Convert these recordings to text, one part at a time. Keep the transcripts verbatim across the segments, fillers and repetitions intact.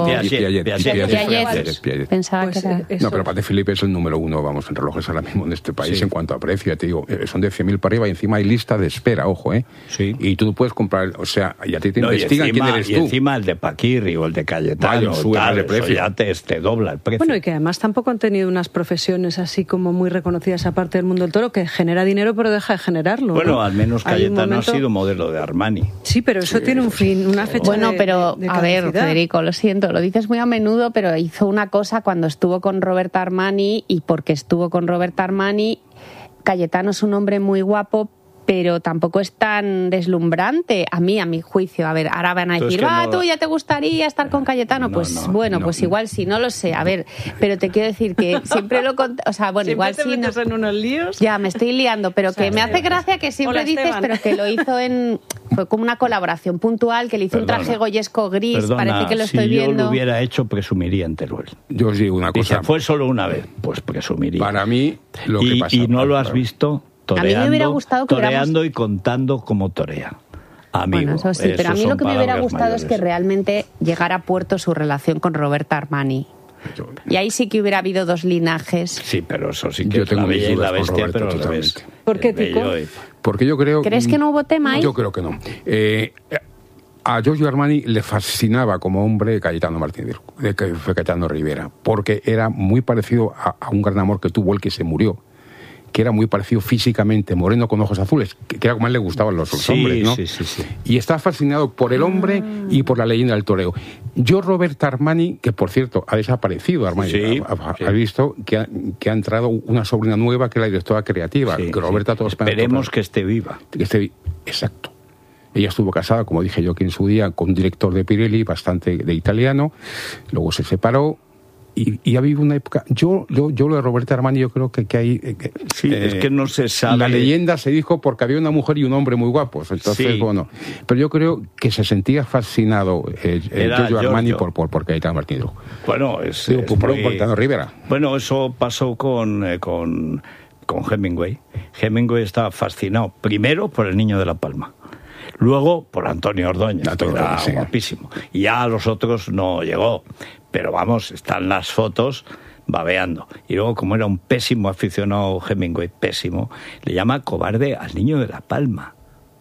Piaget. Piaget. Pensaba Pues, que era... eso. No, pero Patek Philippe es el número uno, vamos, en relojes ahora mismo en este país Sí. en cuanto a precio. Te digo, eh, son de cien mil para arriba y encima hay lista de espera, ojo, ¿eh? Sí. Y tú puedes comprar, o sea, y a ti te No, y investigan encima, quién eres y tú. encima el de Paquirri o el de Cayetano, Vaya, sube tal, de eso precio. ya te, te dobla el precio. Bueno, y que además tampoco han tenido unas profesiones así como muy reconocidas aparte del mundo del toro, que genera dinero pero deja de generarlo. Bueno, ¿no? al menos Hay un Cayetano momento- ha sido modelo de Armani. Sí, pero eso tiene un fin, una fecha Bueno, de- pero de- de a ver, caducidad. Federico, lo siento, lo dices muy a menudo, pero hizo una cosa cuando estuvo con Roberta Armani, y porque estuvo con Roberta Armani, Cayetano es un hombre muy guapo, pero tampoco es tan deslumbrante, a mí, a mi juicio. A ver, ahora van a Tú es decir, que ah, no- tú ya te gustaría estar con Cayetano. No, Pues no, bueno, no, pues no. igual sí, no lo sé. A ver, pero te quiero decir que siempre lo cont- o sea, bueno, Siempre igual te sí. no- metes en unos líos. Ya, me estoy liando, pero que me hace gracia que siempre Hola, dices, Esteban. pero que lo hizo en... Fue como una colaboración puntual, que le hizo Perdona. un traje goyesco gris, Perdona, parece que lo si estoy yo viendo. lo hubiera hecho, presumiría en Teruel. Yo os digo una Dice, cosa. fue solo una vez, pues presumiría. Para mí, lo y, que pasa... y no lo has para- visto A mí me toreando, hubiera gustado que toreando y contando como torea. Amigo, Bueno, eso sí, pero a mí son lo que me hubiera palabras gustado es que mayores. realmente llegara a puerto su relación con Roberta Armani. Yo- Y ahí sí que hubiera habido dos linajes. Sí, pero eso sí que Yo es tengo la mis bella y dudas la con bestia, Roberto, pero al revés. totalmente. ¿Por qué, El bello Tico? y- Porque yo creo... ¿Crees que no hubo tema ahí? Yo creo que no. Eh, a Giorgio Armani le fascinaba como hombre Cayetano Martínez, de que fue Cayetano Rivera, porque era muy parecido a, a un gran amor que tuvo el que se murió, que era muy parecido físicamente, moreno con ojos azules, que, que era como a él le gustaban los, los Sí, hombres, ¿no? sí, sí, sí. Y está fascinado por el hombre y por la leyenda del toreo. Yo, Roberta Armani, que por cierto ha desaparecido, Armani, Sí, ha, ha- sí. ha visto que ha, que ha entrado una sobrina nueva que es la directora creativa, Sí, que Roberta sí. todos Esperemos que esté viva. que esté- exacto. Ella estuvo casada, como dije yo aquí en su día, con un director de Pirelli bastante de italiano, luego se separó y, y ha vivido una época... Yo, yo, yo lo de Roberta Armani, yo creo que, que hay... eh, que, Sí, es que no se sabe. La leyenda se dijo porque había una mujer y un hombre muy guapos, entonces, Sí. bueno... Pero yo creo que se sentía fascinado eh, eh, Era Giorgio Armani Giorgio. por, por, por Cayetano Martínez. Bueno, es, Digo, es por, por muy- Cayetano Rivera. Bueno, eso pasó con, eh, con, con Hemingway. Hemingway estaba fascinado, primero por el Niño de la Palma, luego por Antonio Ordóñez, Antonio que era Ordóñez, sí. guapísimo. Y ya a los otros no llegó. Pero vamos, están las fotos babeando. Y luego, como era un pésimo aficionado Hemingway, pésimo, le llama cobarde al Niño de la Palma.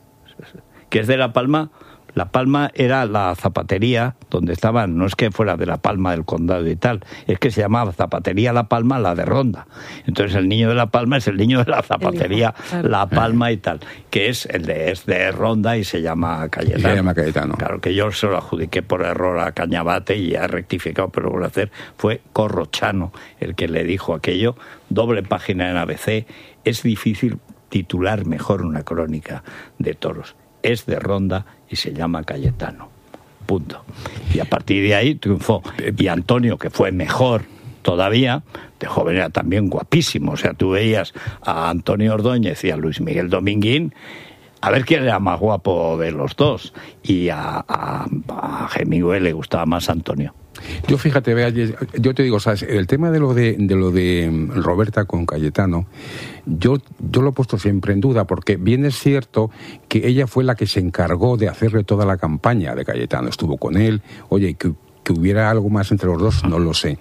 Que es de La Palma. La Palma era la zapatería donde estaban, no es que fuera de La Palma del condado y tal, es que se llamaba Zapatería La Palma, la de Ronda. Entonces el niño de La Palma es el niño de la zapatería hijo, claro. La Palma y tal, que es el de, es de Ronda y se llama Cayetano. Y se llama Cayetano. Claro, que yo se lo adjudiqué por error a Cañabate y ha rectificado, pero lo voy a hacer. Fue Corrochano el que le dijo aquello, doble página en A B C, es difícil titular mejor una crónica de toros. Es de Ronda y se llama Cayetano. Punto. Y a partir de ahí triunfó. Y Antonio, que fue mejor todavía, de joven era también guapísimo. O sea, tú veías a Antonio Ordóñez y a Luis Miguel Dominguín, a ver quién era más guapo de los dos. Y a, a, a Hemingway le gustaba más Antonio. Yo fíjate, vea, yo te digo, ¿sabes? El tema de lo de, de lo de Roberta con Cayetano, yo, yo lo he puesto siempre en duda, porque bien es cierto que ella fue la que se encargó de hacerle toda la campaña de Cayetano, estuvo con él, oye, que, que hubiera algo más entre los dos, no lo sé.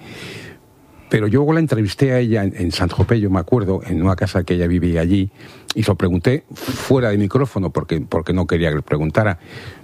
Pero yo la entrevisté a ella en, en San Tropez, yo me acuerdo, en una casa que ella vivía allí, y se lo pregunté fuera de micrófono, porque, porque no quería que le preguntara.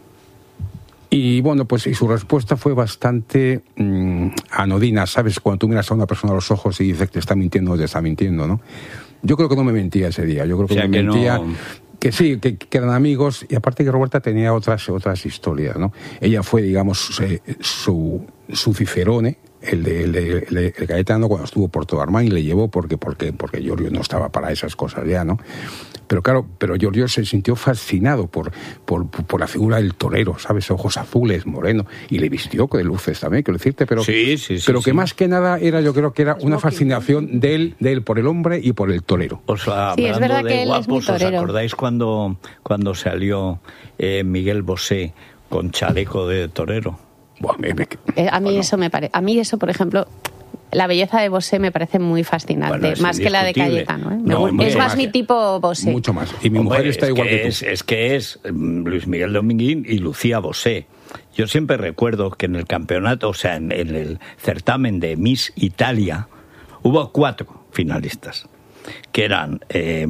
Y bueno, pues y su respuesta fue bastante mmm, anodina, ¿sabes? Cuando tú miras a una persona a los ojos y dices que te está mintiendo o te está mintiendo, ¿no? Yo creo que no me mentía ese día, yo creo que O sea, me que mentía... no... Que sí, que, que eran amigos, y aparte que Roberta tenía otras otras historias, ¿no? Ella fue, digamos, eh, su, su cicerone, el de, el de, el de el Cayetano, cuando estuvo por todo Armani, le llevó porque, porque, porque Giorgio no estaba para esas cosas ya, ¿no? Pero claro, pero Giorgio se sintió fascinado por, por, por la figura del torero, ¿sabes? Ojos azules, moreno, y le vistió de luces también, quiero decirte, pero, Sí, sí, sí, pero que sí. más que nada era, yo creo que era una fascinación de él, de él por el hombre y por el torero. O sea, Sí, es hablando verdad de que él es muy guapos, ¿os torero. acordáis cuando, cuando salió eh, Miguel Bosé con chaleco de torero? Buah, me- me- Eh, a mí eso me parece. A mí eso, por ejemplo, la belleza de Bosé me parece muy fascinante, Bueno, es más que la de Cayetano. ¿eh? No, Me- es mucho más, más. mi tipo Bosé. Mucho más. Y mi Hombre, mujer está es igual que, que tú. es, es que es mm, Luis Miguel Dominguín y Lucía Bosé. Yo siempre recuerdo que en el campeonato, o sea, en, en el certamen de Miss Italia, hubo cuatro finalistas, que eran eh,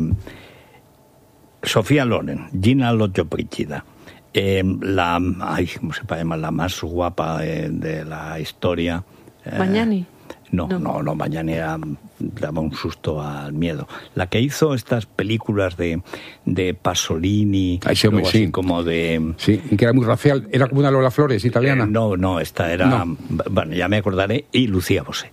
Sofía Loren, Gina Lollobrigida, eh, la, ay, ¿cómo se llama? La más guapa eh, de la historia. Eh, Mañani. No, No. no, no, Mañani era, daba un susto al miedo. La que hizo estas películas de, de Pasolini, Ay, sí, hombre, luego así sí. como de... Sí, que era muy racial. Era como una Lola Flores italiana. Eh, no, no, esta era... No. Bueno, ya me acordaré. Y Lucía Bosé.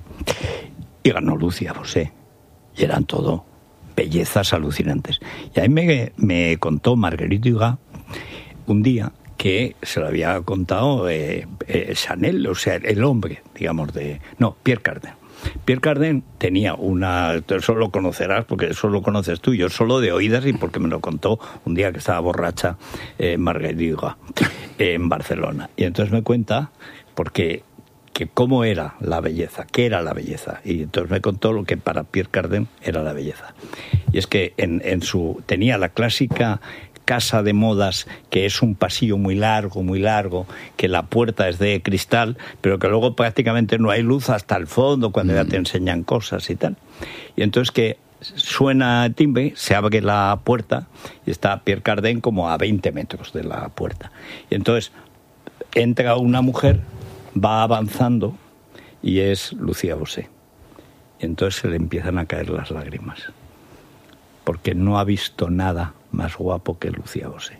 Y ganó Lucía Bosé. Y eran todo bellezas alucinantes. Y ahí me, me contó Marguerite Duras un día que se lo había contado eh, eh, Chanel, o sea, el hombre, digamos, de... No, Pierre Cardin. Pierre Cardin tenía una... Eso lo conocerás porque eso lo conoces tú. Yo solo de oídas y porque me lo contó un día que estaba borracha eh, Marguerite Duras eh, en Barcelona. Y entonces me cuenta porque... que cómo era la belleza, qué era la belleza. Y entonces me contó lo que para Pierre Cardin era la belleza. Y es que en, en su tenía la clásica casa de modas, que es un pasillo muy largo, muy largo, que la puerta es de cristal, pero que luego prácticamente no hay luz hasta el fondo cuando mm. ya te enseñan cosas y tal. Y entonces que suena timbre, se abre la puerta y está Pierre Cardin como a veinte metros de la puerta. Y entonces entra una mujer, va avanzando y es Lucía Bosé. Y entonces se le empiezan a caer las lágrimas, porque no ha visto nada más guapo que Lucía Bosé.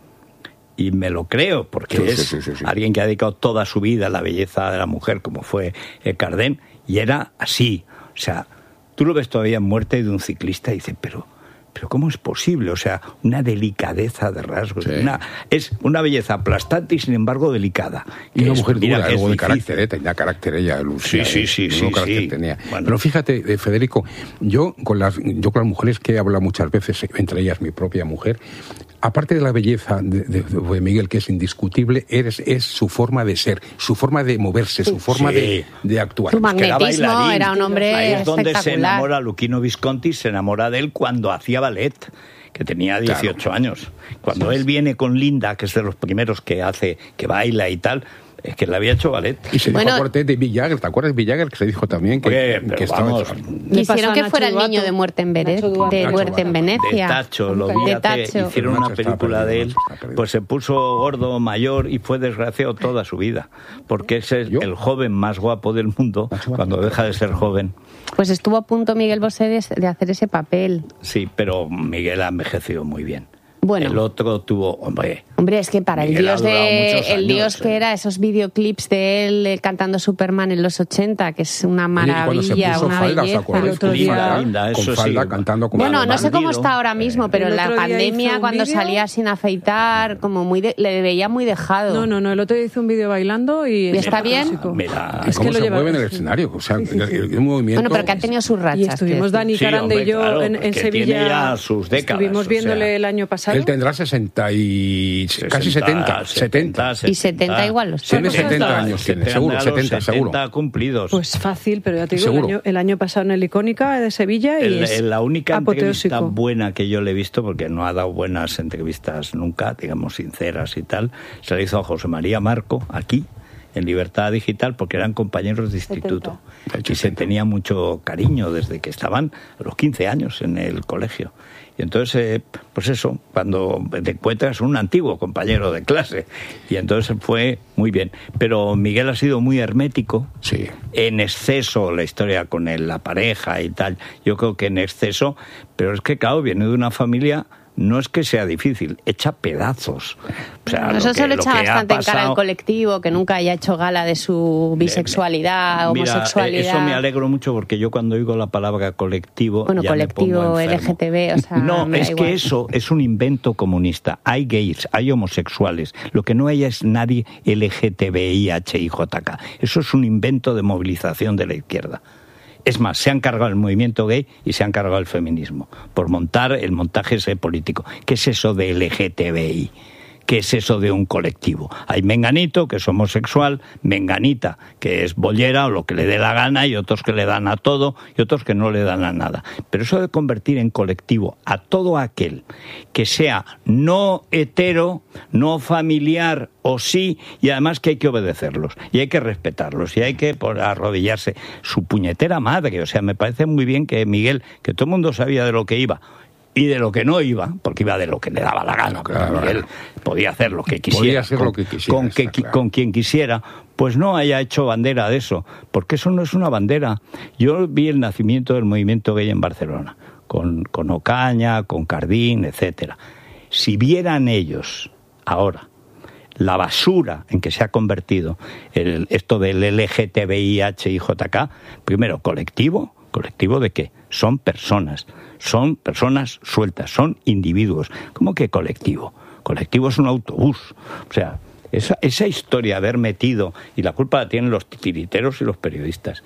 Y me lo creo, porque sí, es sí, sí, sí, sí. alguien que ha dedicado toda su vida a la belleza de la mujer, como fue Cardin, y era así. O sea, tú lo ves todavía en Muerte de un ciclista y dices, pero... Pero ¿cómo es posible? O sea, una delicadeza de rasgos. Sí. Una, es una belleza aplastante y, sin embargo, delicada. Y una es, mujer dura, algo de difícil. carácter, ¿eh? Tenía carácter ella, Lucía. Sí, sí, ¿eh? sí. sí, carácter sí. tenía. Bueno. Pero fíjate, eh, Federico, yo con, las, yo con las mujeres que he hablado muchas veces, entre ellas mi propia mujer, aparte de la belleza de, de, de Miguel, que es indiscutible, es, es su forma de ser, su forma de moverse, su forma sí. de, de actuar. Su magnetismo, era un hombre Ahí es donde espectacular. se enamora Luchino Visconti, se enamora de él cuando hacía ballet, que tenía dieciocho claro. años. Cuando sí. él viene con Linda, que es de los primeros que hace, que baila y tal, es que le había hecho ballet. Y se bueno, dijo aparte de Mick Jagger, ¿te acuerdas de Mick Jagger? Que se dijo también que, Oye, que estaba vamos, hecho. Hicieron que fuera el niño de muerte en, Bere, de muerte en Venecia. De Tacho, lo vi de hace, Tacho. hicieron una película de él, pues se puso gordo, mayor y fue desgraciado toda su vida. Porque ese es ¿Yo? el joven más guapo del mundo cuando deja de ser joven. Pues estuvo a punto Miguel Bosé de, de hacer ese papel. Sí, pero Miguel ha envejecido muy bien. Bueno. El otro tuvo, hombre... Hombre, es que para el dios de el años, dios que eh. era, esos videoclips de él eh, cantando Superman en los ochenta, que es una maravilla, una falda, belleza. El otro día, linda, eso con falda sí. cantando como Bueno, no sé cómo está ahora mismo, pero en la pandemia cuando video... salía sin afeitar, como muy de, le veía muy dejado. No, no, no, el otro día hizo un vídeo bailando y... ¿Y está bien? Mira, es cómo que se lleva... mueve en el escenario, o sea, el, el movimiento... Bueno, pero que ha tenido sus rachas. Y estuvimos Dani Carande sí, y yo claro, en, en Sevilla, sus décadas, estuvimos viéndole o sea, el año pasado. Él tendrá sesenta y... casi setenta, setenta. Y setenta igual los tiene setenta años, tiene, seguro, setenta, seguro. cumplidos. Pues fácil, pero ya te digo, el año, el año pasado en el Icónica de Sevilla y el, es la única apoteósico. Entrevista buena que yo le he visto, porque no ha dado buenas entrevistas nunca, digamos sinceras y tal, se la hizo a José María Marco, aquí, en Libertad Digital, porque eran compañeros de instituto. setenta. Y se tenía mucho cariño desde que estaban a los quince años en el colegio. Y entonces, eh, pues eso, cuando te encuentras un antiguo compañero de clase. Y entonces fue muy bien. Pero Miguel ha sido muy hermético. Sí. En exceso la historia con él, la pareja y tal. Yo creo que en exceso. Pero es que, claro, viene de una familia... No es que sea difícil, echa pedazos. O sea, no, eso lo que, se lo echa lo bastante pasado... en cara al colectivo, que nunca haya hecho gala de su bisexualidad, Mira, homosexualidad. Eso me alegro mucho porque yo cuando oigo la palabra colectivo. Bueno, ya colectivo me L G T B, o sea. No, me es da que igual. eso es un invento comunista. Hay gays, hay homosexuales. Lo que no hay es nadie L G T B I H I J K. Eso es un invento de movilización de la izquierda. Es más, se han cargado el movimiento gay y se han cargado el feminismo por montar el montaje ese político. ¿Qué es eso de L G T B I? ¿Qué es eso de un colectivo? Hay menganito, que es homosexual, menganita, que es bollera o lo que le dé la gana, y otros que le dan a todo, y otros que no le dan a nada. Pero eso de convertir en colectivo a todo aquel que sea no hetero, no familiar o sí, y además que hay que obedecerlos, y hay que respetarlos, y hay que por arrodillarse. Su puñetera madre, o sea, me parece muy bien que Miguel, que todo el mundo sabía de lo que iba, y de lo que no iba, porque iba de lo que le daba la gana, claro, Miguel podía hacer lo que quisiera, podía hacer con, lo que quisiera, con, que, claro. con quien quisiera, pues no haya hecho bandera de eso, porque eso no es una bandera. Yo vi el nacimiento del movimiento gay en Barcelona, con, con Ocaña, con Cardín, etcétera. Si vieran ellos ahora la basura en que se ha convertido el, esto del L G T B I H I J K, primero, colectivo, ¿colectivo de qué? Son personas, son personas sueltas, son individuos. ¿Cómo que colectivo? Colectivo es un autobús. O sea, esa, esa historia de haber metido, y la culpa la tienen los titiriteros y los periodistas,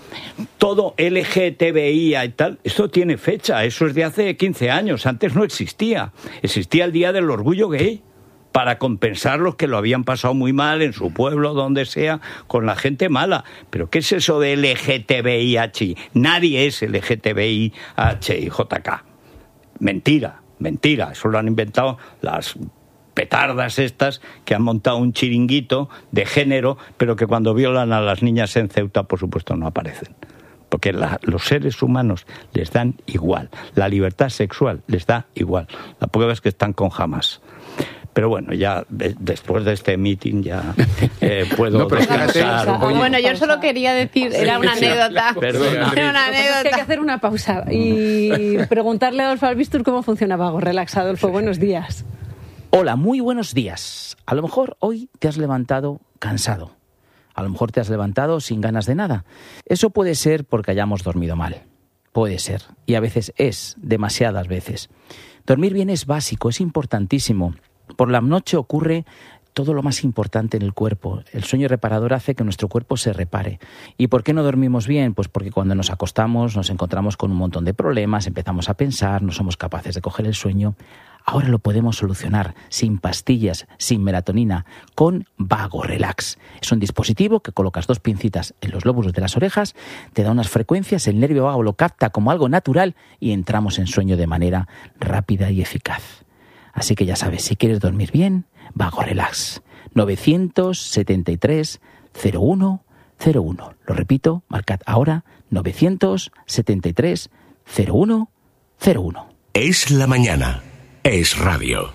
todo L G T B I y tal, esto tiene fecha, eso es de hace quince años, antes no existía. Existía el Día del Orgullo Gay, para compensar los que lo habían pasado muy mal en su pueblo, donde sea, con la gente mala. ¿Pero qué es eso de L G T B I H? Nadie es L G T B I H I J K. Mentira, mentira. Eso lo han inventado las petardas estas que han montado un chiringuito de género, pero que cuando violan a las niñas en Ceuta, por supuesto, no aparecen. Porque la, los seres humanos les dan igual. La libertad sexual les da igual. La prueba es que están con Hamas. Pero bueno, ya de, después de este meeting ya eh, puedo no, pero descansar. Oye, bueno, yo solo quería decir, era una anécdota. Perdona. Era una anécdota. Es que hay que hacer una pausa y preguntarle a Adolfo Albistur cómo funciona Vago Relax. Adolfo, buenos días. Hola, muy buenos días. A lo mejor hoy te has levantado cansado. A lo mejor te has levantado sin ganas de nada. Eso puede ser porque hayamos dormido mal. Puede ser. Y a veces es, demasiadas veces. Dormir bien es básico, es importantísimo. Por la noche ocurre todo lo más importante en el cuerpo. El sueño reparador hace que nuestro cuerpo se repare. ¿Y por qué no dormimos bien? Pues porque cuando nos acostamos nos encontramos con un montón de problemas, empezamos a pensar, no somos capaces de coger el sueño. Ahora lo podemos solucionar sin pastillas, sin melatonina, con Vago Relax. Es un dispositivo que colocas dos pincitas en los lóbulos de las orejas, te da unas frecuencias, el nervio vago lo capta como algo natural y entramos en sueño de manera rápida y eficaz. Así que ya sabes, si quieres dormir bien, Vago Relax. novecientos setenta y tres cero uno cero uno. Lo repito, marcad ahora novecientos setenta y tres cero uno cero uno. Es la mañana. Es radio.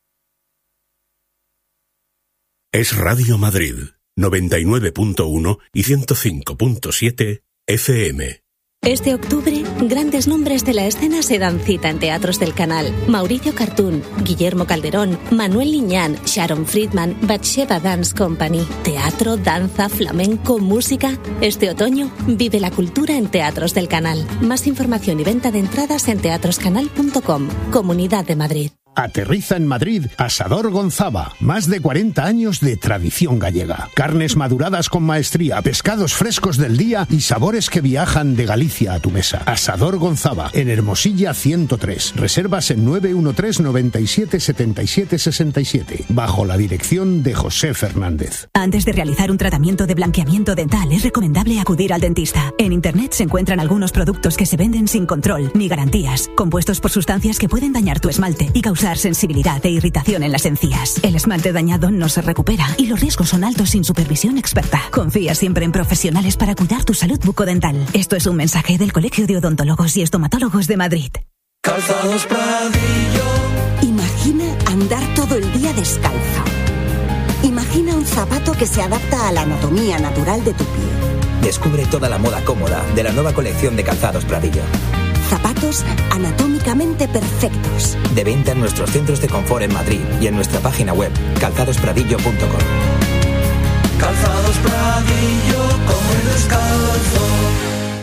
Es Radio Madrid, noventa y nueve punto uno y ciento cinco punto siete F M. Este octubre, grandes nombres de la escena se dan cita en teatros del canal. Mauricio Cartún, Guillermo Calderón, Manuel Liñán, Sharon Friedman, Batsheva Dance Company. Teatro, danza, flamenco, música. Este otoño, vive la cultura en teatros del canal. Más información y venta de entradas en teatroscanal punto com. Comunidad de Madrid. Aterriza en Madrid Asador Gonzaba, más de cuarenta años de tradición gallega. Carnes maduradas con maestría, pescados frescos del día y sabores que viajan de Galicia a tu mesa. Asador Gonzaba, en Hermosilla ciento tres. Reservas en nueve uno tres noventa y siete setenta y siete sesenta y siete, bajo la dirección de José Fernández. Antes de realizar un tratamiento de blanqueamiento dental es recomendable acudir al dentista. En Internet se encuentran algunos productos que se venden sin control ni garantías, compuestos por sustancias que pueden dañar tu esmalte y causar sensibilidad e irritación en las encías. El esmalte dañado no se recupera y los riesgos son altos sin supervisión experta. Confía siempre en profesionales para cuidar tu salud bucodental. Esto es un mensaje del Colegio de Odontólogos y Estomatólogos de Madrid. Calzados Pradillo. Imagina andar todo el día descalza. Imagina un zapato que se adapta a la anatomía natural de tu pie. Descubre toda la moda cómoda de la nueva colección de Calzados Pradillo. Zapatos anatómicamente perfectos. De venta en nuestros centros de confort en Madrid y en nuestra página web calzados pradillo punto com. Calzados Pradillo, come descalzo.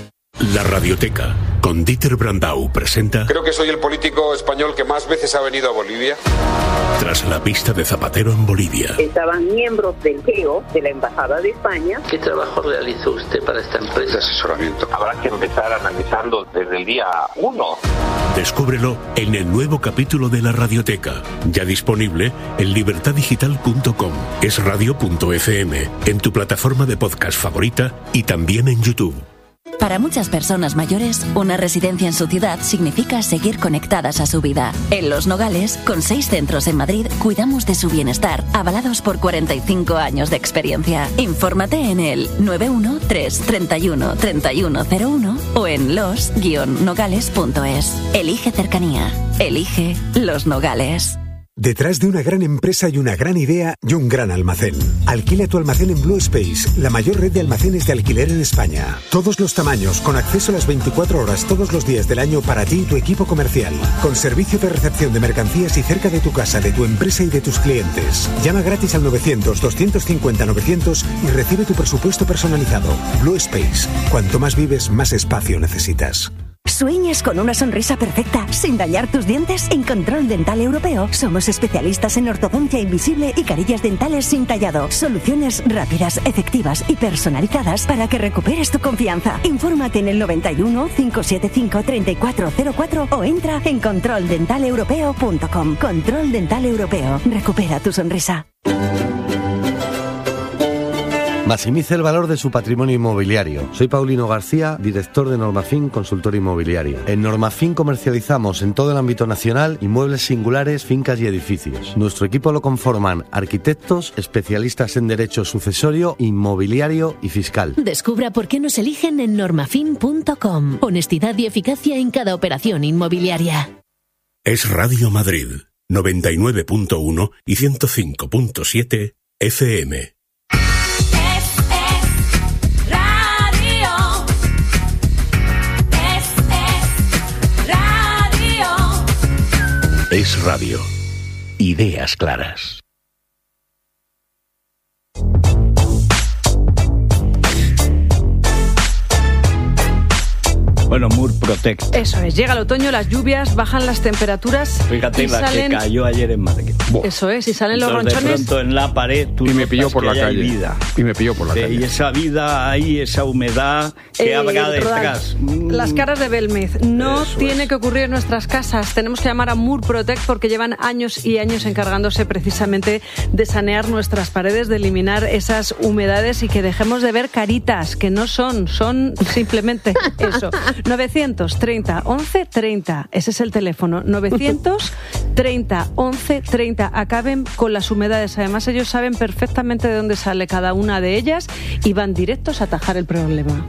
La Radioteca, con Dieter Brandau, presenta... Creo que soy el político español que más veces ha venido a Bolivia. Tras la pista de Zapatero en Bolivia. Estaban miembros del G E O, de la Embajada de España. ¿Qué trabajo realizó usted para esta empresa? De asesoramiento. Habrá que empezar analizando desde el día uno. Descúbrelo en el nuevo capítulo de La Radioteca, ya disponible en libertad digital punto com, es radio punto efe eme, en tu plataforma de podcast favorita y también en YouTube. Para muchas personas mayores, una residencia en su ciudad significa seguir conectadas a su vida. En Los Nogales, con seis centros en Madrid, cuidamos de su bienestar, avalados por cuarenta y cinco años de experiencia. Infórmate en el nueve uno tres treinta y uno treinta y uno cero uno o en los guion nogales punto es. Elige cercanía. Elige Los Nogales. Detrás de una gran empresa y una gran idea y un gran almacén. Alquila tu almacén en Blue Space, la mayor red de almacenes de alquiler en España. Todos los tamaños, con acceso a las veinticuatro horas todos los días del año para ti y tu equipo comercial. Con servicio de recepción de mercancías y cerca de tu casa, de tu empresa y de tus clientes. Llama gratis al novecientos doscientos cincuenta novecientos y recibe tu presupuesto personalizado. Blue Space. Cuanto más vives, más espacio necesitas. ¿Sueñas con una sonrisa perfecta sin dañar tus dientes? En Control Dental Europeo somos especialistas en ortodoncia invisible y carillas dentales sin tallado. Soluciones rápidas, efectivas y personalizadas para que recuperes tu confianza. Infórmate en el noventa y uno, cinco siete cinco, treinta y cuatro cero cuatro o entra en control dental europeo punto com. Control Dental Europeo. Recupera tu sonrisa. Maximice el valor de su patrimonio inmobiliario. Soy Paulino García, director de Normafin Consultor Inmobiliario. En Normafin comercializamos en todo el ámbito nacional inmuebles singulares, fincas y edificios. Nuestro equipo lo conforman arquitectos, especialistas en derecho sucesorio, inmobiliario y fiscal. Descubra por qué nos eligen en normafin punto com. Honestidad y eficacia en cada operación inmobiliaria. Es Radio Madrid, noventa y nueve punto uno y ciento cinco punto siete efe eme. Es Radio. Ideas claras. Bueno, Murprotect. Eso es, llega el otoño, las lluvias, bajan las temperaturas. Fíjate y la salen... que cayó ayer en Madrid. Buah. Eso es, y salen Entonces, los ronchones. De pronto en la pared tú y me pilló por la calle. Vida. Y me pilló por la sí, calle. Y esa vida ahí, esa humedad que Eh, habrá detrás. Las caras de Belmez. No Eso tiene es. que ocurrir en nuestras casas. Tenemos que llamar a Murprotect porque llevan años y años encargándose precisamente de sanear nuestras paredes, de eliminar esas humedades y que dejemos de ver caritas, que no son, son simplemente eso. novecientos treinta once treinta. Ese es el teléfono. novecientos treinta once treinta. Acaben con las humedades. Además, ellos saben perfectamente de dónde sale cada una de ellas y van directos a atajar el problema.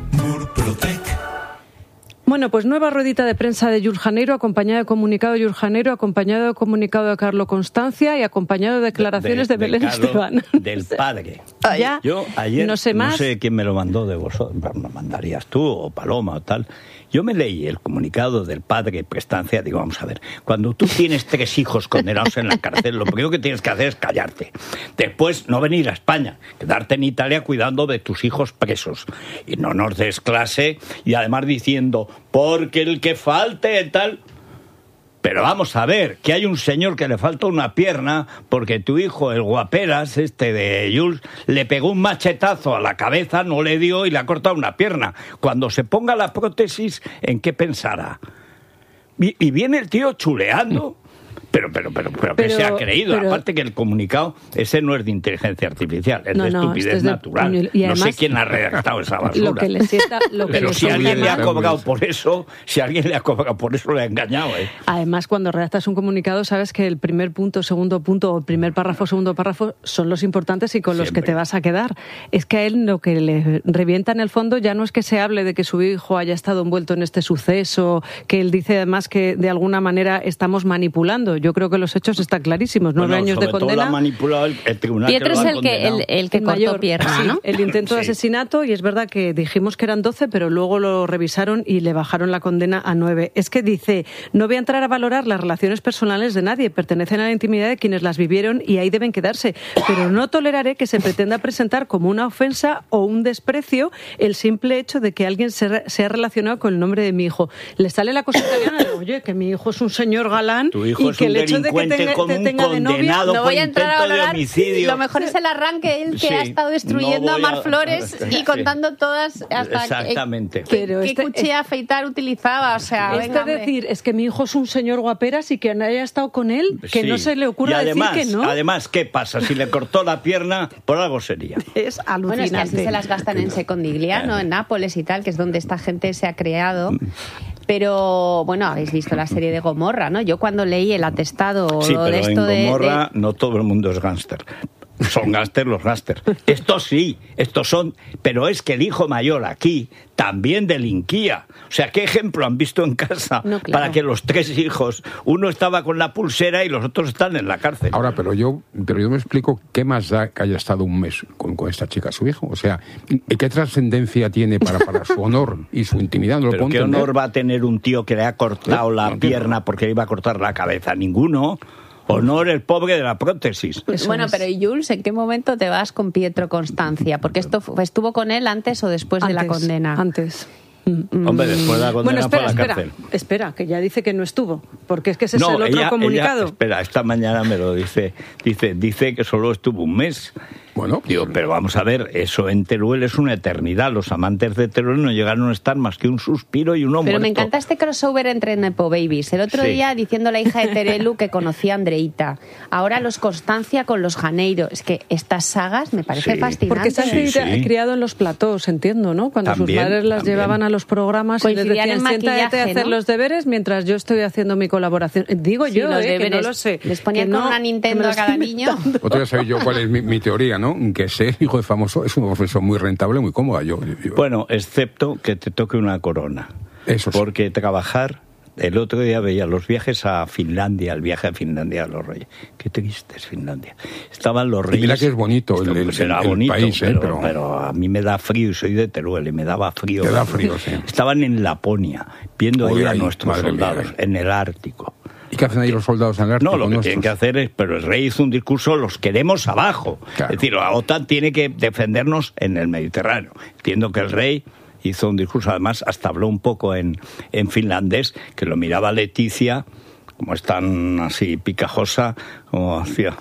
Bueno, pues nueva ruedita de prensa de Jules Janeiro, acompañado de comunicado de Jules Janeiro, acompañado de comunicado de Carlo Constancia y acompañado de declaraciones de, de, de Belén Carlo, Esteban. Del padre. Ya, Yo ayer, no sé más. No sé quién me lo mandó de vosotros, me mandarías tú o Paloma o tal. Yo me leí el comunicado del padre Prestancia, digo, vamos a ver, cuando tú tienes tres hijos condenados en la cárcel, lo primero que tienes que hacer es callarte. Después, no venir a España, quedarte en Italia cuidando de tus hijos presos. Y no nos des clase, y además diciendo, porque el que falte tal... Pero vamos a ver, que hay un señor que le falta una pierna porque tu hijo, el guaperas, este de Jules, le pegó un machetazo a la cabeza, no le dio y le ha cortado una pierna. Cuando se ponga la prótesis, ¿en qué pensará? Y, y viene el tío chuleando. Pero, pero, pero, pero, pero ¿qué se ha creído? Pero, aparte que el comunicado, ese no es de inteligencia artificial, es no, de estupidez no, es de natural. Y además, no sé quién ha redactado esa basura. Lo que le sienta, lo que pero le si alguien mal. le ha cobrado por eso, si alguien le ha cobrado por eso, le ha engañado. ¿eh? Además, cuando redactas un comunicado, sabes que el primer punto, segundo punto, o el primer párrafo, segundo párrafo, son los importantes y con Siempre. los que te vas a quedar. Es que a él lo que le revienta en el fondo ya no es que se hable de que su hijo haya estado envuelto en este suceso, que él dice además que de alguna manera estamos manipulando. yo creo que los hechos están clarísimos. Nueve bueno, años de condena. Todo lo ha manipulado el, el tribunal. Pietro que es lo ha el que, el, el que el cortó mayor, pierna, sí, ¿no? El intento de Sí. asesinato, y es verdad que dijimos que eran doce, pero luego lo revisaron y le bajaron la condena a nueve. Es que dice, no voy a entrar a valorar las relaciones personales de nadie, pertenecen a la intimidad de quienes las vivieron y ahí deben quedarse, pero no toleraré que se pretenda presentar como una ofensa o un desprecio el simple hecho de que alguien se, se ha relacionado con el nombre de mi hijo. Le sale la cosa italiana de, oye, que mi hijo es un señor galán Tu hijo y es que un el hecho de que delincuente tenga, como te un tenga de novia... condenado No voy a por entrar a intento de valorar. homicidio. Lo mejor es el arranque, él que Sí, ha estado destruyendo no a voy Mar a- Flores y Sí. contando todas hasta Exactamente. qué, Pero qué este- cuchilla afeitar utilizaba. O sea, Este venga, hombre. decir, es que mi hijo es un señor guaperas y que haya estado con él, que Sí. no se le ocurra y además, decir que no. Además, ¿qué pasa? Si le cortó la pierna, por algo sería. Es alucinante. Bueno, es que así se las gastan en Secondigliano, en Nápoles y tal, que es donde esta gente se ha creado. Pero, bueno, habéis visto la serie de Gomorra, ¿no? Yo cuando leí el atestado Sí, de pero esto en de- Gomorra de... no todo el mundo es gángster. Son gángster los gángster. Estos sí, estos son... Pero es que el hijo mayor aquí también delinquía. O sea, ¿qué ejemplo han visto en casa No, claro. para que los tres hijos, uno estaba con la pulsera y los otros están en la cárcel? Ahora, pero yo, pero yo me explico qué más da que haya estado un mes con, con esta chica, su hijo. O sea, ¿qué trascendencia tiene para, para su honor y su intimidad? No lo ¿Pero puedo qué entender. honor va a tener un tío que le ha cortado No, la no entiendo. pierna porque le iba a cortar la cabeza? Ninguno. Honor el pobre de la prótesis. Eso bueno, es. Pero ¿y Jules, en qué momento te vas con Pietro Constancia? Porque esto fue- estuvo con él antes o después Antes, de la condena. Antes. Hombre, después de la condena Bueno, espera, fue a la espera, cárcel. espera, que ya dice que no estuvo, porque es que ese es el otro ella- comunicado. ella- espera, esta mañana me lo dice. Dice, dice que solo estuvo un mes. Bueno, digo, pero vamos a ver, eso en Teruel es una eternidad. Los amantes de Teruel no llegaron a estar más que un suspiro y uno Pero muerto. me encanta este crossover entre Nepo Babies. El otro Sí. día diciendo la hija de Terelu que conocía a Andreita. Ahora los Constancia con los Janeiro. Es que estas sagas me parecen Sí. fascinantes. Porque se han Sí, cri- sí. criado en los platós, entiendo, ¿no? Cuando También, sus madres las también. llevaban a los programas y les Coincidían decían, en siéntate a maquillaje, hacer ¿no? los deberes mientras yo estoy haciendo mi colaboración. Digo Sí, yo, los eh, que no deberes. lo sé. Les ponían Que con no, una que me Nintendo lo a cada estoy niño. inventando. Otra ya sabéis yo cuál es mi, mi teoría, ¿no? Que ser hijo de famoso es una profesión muy rentable, muy cómoda. Yo, yo- Bueno, excepto que te toque una corona. Eso sí. Porque trabajar... El otro día veía los viajes a Finlandia, el viaje a Finlandia a los reyes. Qué triste es Finlandia. Estaban los Y reyes... mira que es bonito el, el- Pues era el bonito, país, ¿eh? pero, Pero, pero a mí me da frío y soy de Teruel y me daba frío. Te da frío, sí. Estaban en Laponia, viendo Uy, ahí a ahí, nuestros madre mía, soldados, ahí. en el Ártico. ¿Y qué hacen ahí los soldados en el Ártico? No, lo que nuestros? tienen que hacer es, pero el rey hizo un discurso, los queremos abajo. Claro. Es decir, la OTAN tiene que defendernos en el Mediterráneo. Entiendo que el rey hizo un discurso, además hasta habló un poco en, en finlandés, que lo miraba Leticia, como es tan así picajosa, como hacía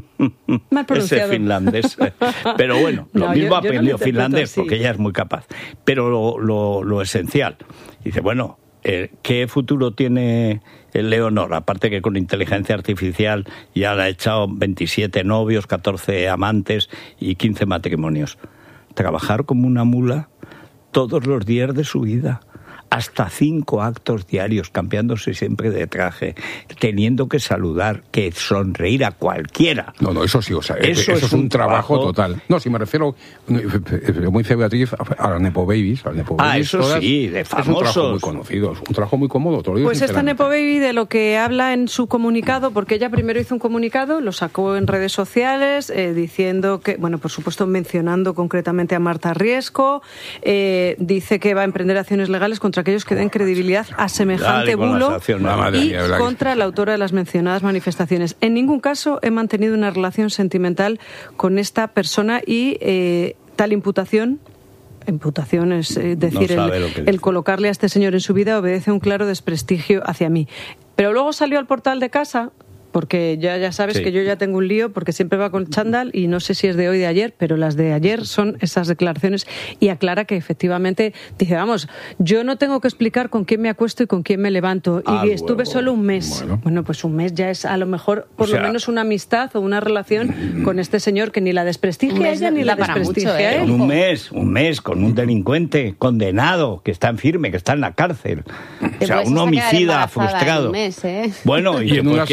Mal ese pronunciado. finlandés. Pero bueno, lo No, mismo yo- yo no lo aprendió interpreto finlandés, así. porque ella es muy capaz. Pero lo, lo, lo esencial, dice, bueno, eh, ¿qué futuro tiene el Leonor? Aparte que con inteligencia artificial ya le ha echado veintisiete novios, catorce amantes y quince matrimonios. Trabajar como una mula todos los días de su vida, hasta cinco actos diarios, cambiándose siempre de traje, teniendo que saludar, que sonreír a cualquiera. No, no, eso sí, o sea, eso, Eso eso es es un, un trabajo, trabajo- total. No, si me refiero, como dice Beatriz, a las Nepo Babies. A las Nepo Ah, Babies eso todas, sí, de Es un trabajo famosos. muy conocido, es un trabajo muy cómodo. te lo digo Pues esta sinceramente. Nepo Baby de lo que habla en su comunicado, porque ella primero hizo un comunicado, lo sacó en redes sociales, eh, diciendo que, bueno, por supuesto mencionando concretamente a Marta Riesco, eh, dice que va a emprender acciones legales contra aquellos que den credibilidad a semejante Dale con las bulo acciones. La madre y mía, ¿verdad que- contra la autora de las mencionadas manifestaciones. En ningún caso he mantenido una relación sentimental con esta persona y eh, tal imputación... Imputación es eh, decir, No sabe el, lo que el dice. colocarle a este señor en su vida obedece a un claro desprestigio hacia mí. Pero luego salió al portal de casa, porque ya, ya sabes Sí. que yo ya tengo un lío, porque siempre va con chándal y no sé si es de hoy o de ayer, pero las de ayer son esas declaraciones y aclara que efectivamente dice, vamos, yo no tengo que explicar con quién me acuesto y con quién me levanto Ah, y estuve luego. solo un mes. Bueno. Bueno. pues un mes ya es a lo mejor por O sea- lo menos una amistad o una relación con este señor que ni la Un desprestigia a mes ella ni la da para desprestigia mucho, ¿eh? a él. En un mes, un mes con un delincuente condenado que está en firme, que está en la cárcel. Te O sea, puedes un hasta quedar homicida embarazada en frustrado. un mes, ¿eh? Bueno, y, Y en una porque- y semana. en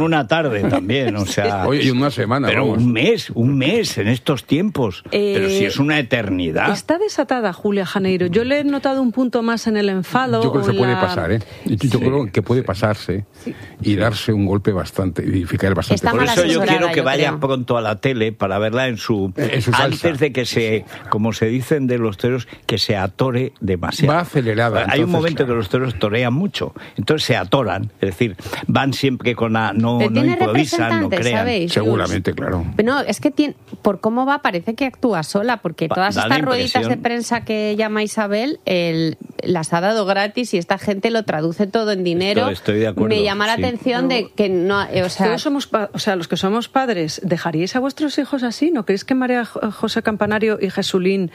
una tarde también, o sea... Oye, y una semana, Pero vamos. un mes, un mes en estos tiempos. Eh, pero si es una eternidad. Está desatada Julia Janeiro. Yo le he notado un punto más en el enfado. Yo creo que o se puede la... pasar, ¿eh? Yo, yo Sí. creo que puede pasarse Sí. y darse un golpe bastante, y caer bastante. Está Por mal eso yo asesorada, quiero que yo vaya creo. pronto a la tele para verla en su... En su salsa. antes de que se, como se dicen de los toreros, que se atore demasiado. Va acelerada. Hay un entonces, momento claro. que los toreros torean mucho, entonces se atoran, es decir, van siempre con la... no, Pero no tiene improvisan, no representantes, crean. ¿sabéis? Seguramente, claro. No, es que tiene, por cómo va parece que actúa sola, porque Pa- todas da la estas rueditas de impresión. prensa que llama Isabel, el, las ha dado gratis y esta gente lo traduce todo en dinero. Estoy- estoy de acuerdo, Me llama la sí. atención de que no, eh, o sea, Todos somos pa- o sea, los que somos padres, ¿dejaríais a vuestros hijos así? ¿No creéis que María Jo- José Campanario y Jesulín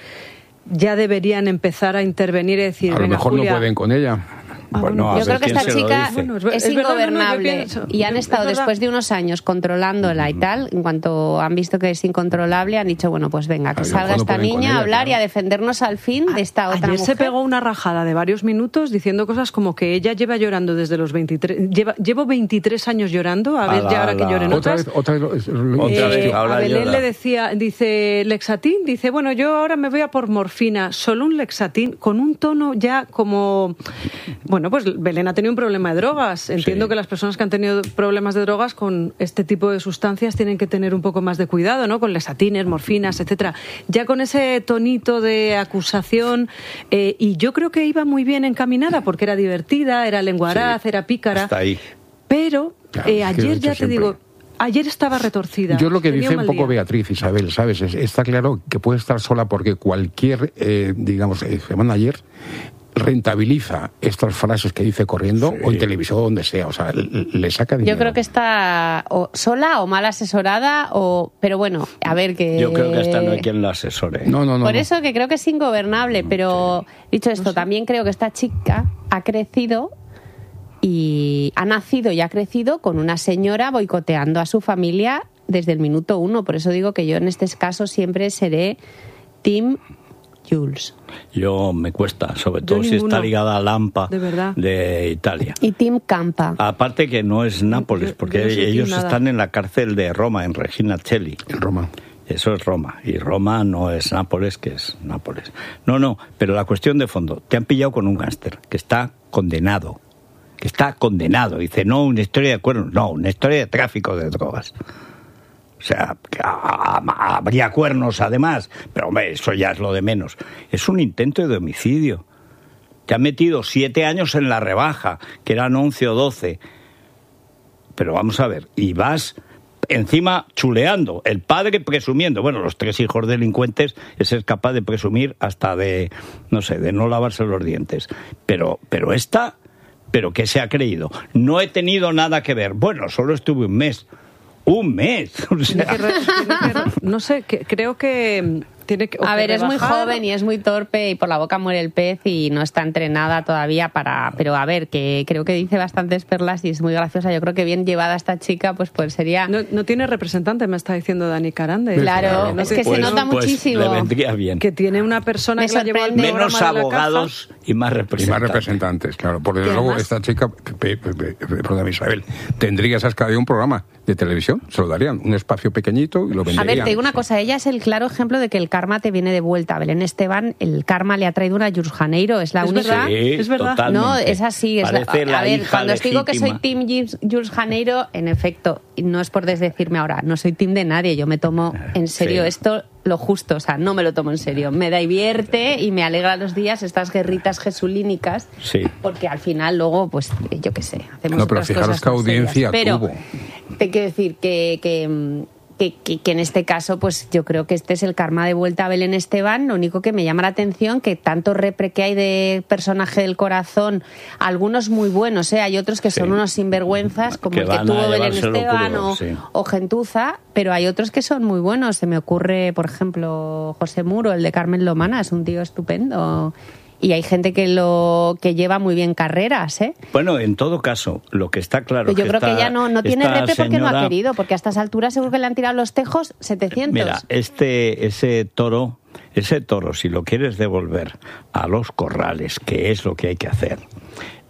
ya deberían empezar a intervenir y decir, A lo venga, mejor Julia, no pueden con ella. Bueno, a yo ver creo que quién esta se lo chica dice. Bueno, es ver- es, es verdad, no, no, yo ingobernable pienso- y han es estado verdad. después de unos años controlándola y tal, en cuanto han visto que es incontrolable han dicho, bueno, pues venga, que A lo salga mejor no esta pueden con niña ella, a hablar claro. y a defendernos al fin de esta otra Ayer se mujer. pegó una rajada de varios minutos diciendo cosas como que ella lleva llorando desde los veintitrés, lleva, llevo veintitrés años llorando, a ver Ala, ya ahora que ala. lloren Otra otras. vez, otra vez. lo- es- lo- Otra es- vez, Eh, ahora a Belén llora. le decía, dice Lexatín, dice, bueno, yo ahora me voy a por morfina, solo un Lexatín, con un tono ya como, bueno, pues Belén ha tenido un problema de drogas. Entiendo Sí. que las personas que han tenido problemas de drogas con este tipo de sustancias tienen que tener un poco más de cuidado, ¿no? Con Lexatines, morfinas, etcétera. Ya con ese tonito de acusación, eh, y yo creo que iba muy bien encaminada porque era divertida, era lenguaraz, Sí. era pícara. Hasta ahí. Pero Claro, eh, es que lo he ayer hecho ya te siempre. digo, ayer estaba retorcida. Yo lo que Tenía dice un mal poco día. Beatriz, Isabel, ¿sabes? Es- está claro que puede estar sola porque cualquier, eh, digamos, eh, manager rentabiliza estas frases que dice corriendo Sí. o en televisión o donde sea, o sea, le, le saca dinero. Yo creo que está o sola o mal asesorada, o pero bueno, a ver que... Yo creo que esta no hay quien la asesore. No, no, no. Por no. eso que creo que es ingobernable, pero dicho esto, también creo que esta chica ha crecido y ha nacido y ha crecido con una señora boicoteando a su familia desde el minuto uno. Por eso digo que yo en este caso siempre seré Team Jules. Yo me cuesta, sobre todo si ninguno. está ligada a Lampa De verdad. de Italia. Y Team Campa. Aparte que no es Nápoles, yo- porque yo no soy ellos team nada. están en la cárcel de Roma, en Regina Coeli. En Roma. Eso es Roma. Y Roma no es Nápoles, que es Nápoles. No, no, pero la cuestión de fondo, te han pillado con un gángster que está condenado. Que está condenado. Dice, no, una historia de cuernos. No, una historia de tráfico de drogas. O sea, que ah, ah, habría cuernos además, pero hombre, eso ya es lo de menos. Es un intento de homicidio. Te han metido siete años en la rebaja, que eran once o doce. Pero vamos a ver, y vas encima chuleando, el padre presumiendo. Bueno, los tres hijos delincuentes, ese es capaz de presumir hasta de, no sé, de no lavarse los dientes. Pero, pero esta, ¿pero qué se ha creído? No he tenido nada que ver. Bueno, solo estuve un mes. Un mes. O Tiene sea, que re- tiene que re- no sé, que, creo que tiene que... o A que ver, es muy rebajar- joven y es muy torpe y por la boca muere el pez y no está entrenada todavía para... Pero a ver, que creo que dice bastantes perlas y es muy graciosa. Yo creo que bien llevada esta chica, pues pues sería... No, no tiene representante, me está diciendo Dani Carande. Claro, No es sé, que se pues- nota pues muchísimo. le vendría bien. que tiene una persona Me que la llevó al sorprende. Menos programa de la abogados y más Y representantes. más representantes, claro. Porque Y desde luego además- esta chica, pe- pe- pe- perdón, Isabel, tendría esas cada día un programa de televisión, se lo darían, un espacio pequeñito y lo A venderían. ver, te digo una cosa, ella es el claro ejemplo de que el karma te viene de vuelta. Belén Esteban, el karma le ha traído una Jules Janeiro, es la Es única... verdad. Sí, es verdad. totalmente. No, es así. Es la- Parece la a ver, hija cuando os digo que soy legítima. Team Jules- Jules Janeiro, en efecto, y no es por desdecirme ahora, no soy Team de nadie, yo me tomo en serio Sí. esto lo justo, o sea, no me lo tomo en serio. Me divierte y me alegra los días estas guerritas jesulínicas, Sí. porque al final luego, pues, yo qué sé, hacemos No, pero otras fijaros cosas qué más audiencia serias. Pero tuvo. te quiero decir que... que mm, Que, que, que en este caso, pues yo creo que este es el karma de vuelta a Belén Esteban. Lo único que me llama la atención que tanto repre que hay de personaje del corazón, algunos muy buenos, ¿eh? Hay otros que son Sí. unos sinvergüenzas, como Que el que van a tuvo Belén llevárselo Esteban crudo, o, sí. o Gentuza, pero hay otros que son muy buenos. Se me ocurre, por ejemplo, José Muro, el de Carmen Lomana, es un tío estupendo. Y hay gente que lo que lleva muy bien carreras, ¿eh? Bueno, en todo caso, lo que está claro Pero yo que creo que esta- ella no, no tiene esta repre porque no ha señora- querido, porque a estas alturas seguro que le han tirado los tejos setecientos. Mira, este, ese toro, ese toro, si lo quieres devolver a los corrales, que es lo que hay que hacer,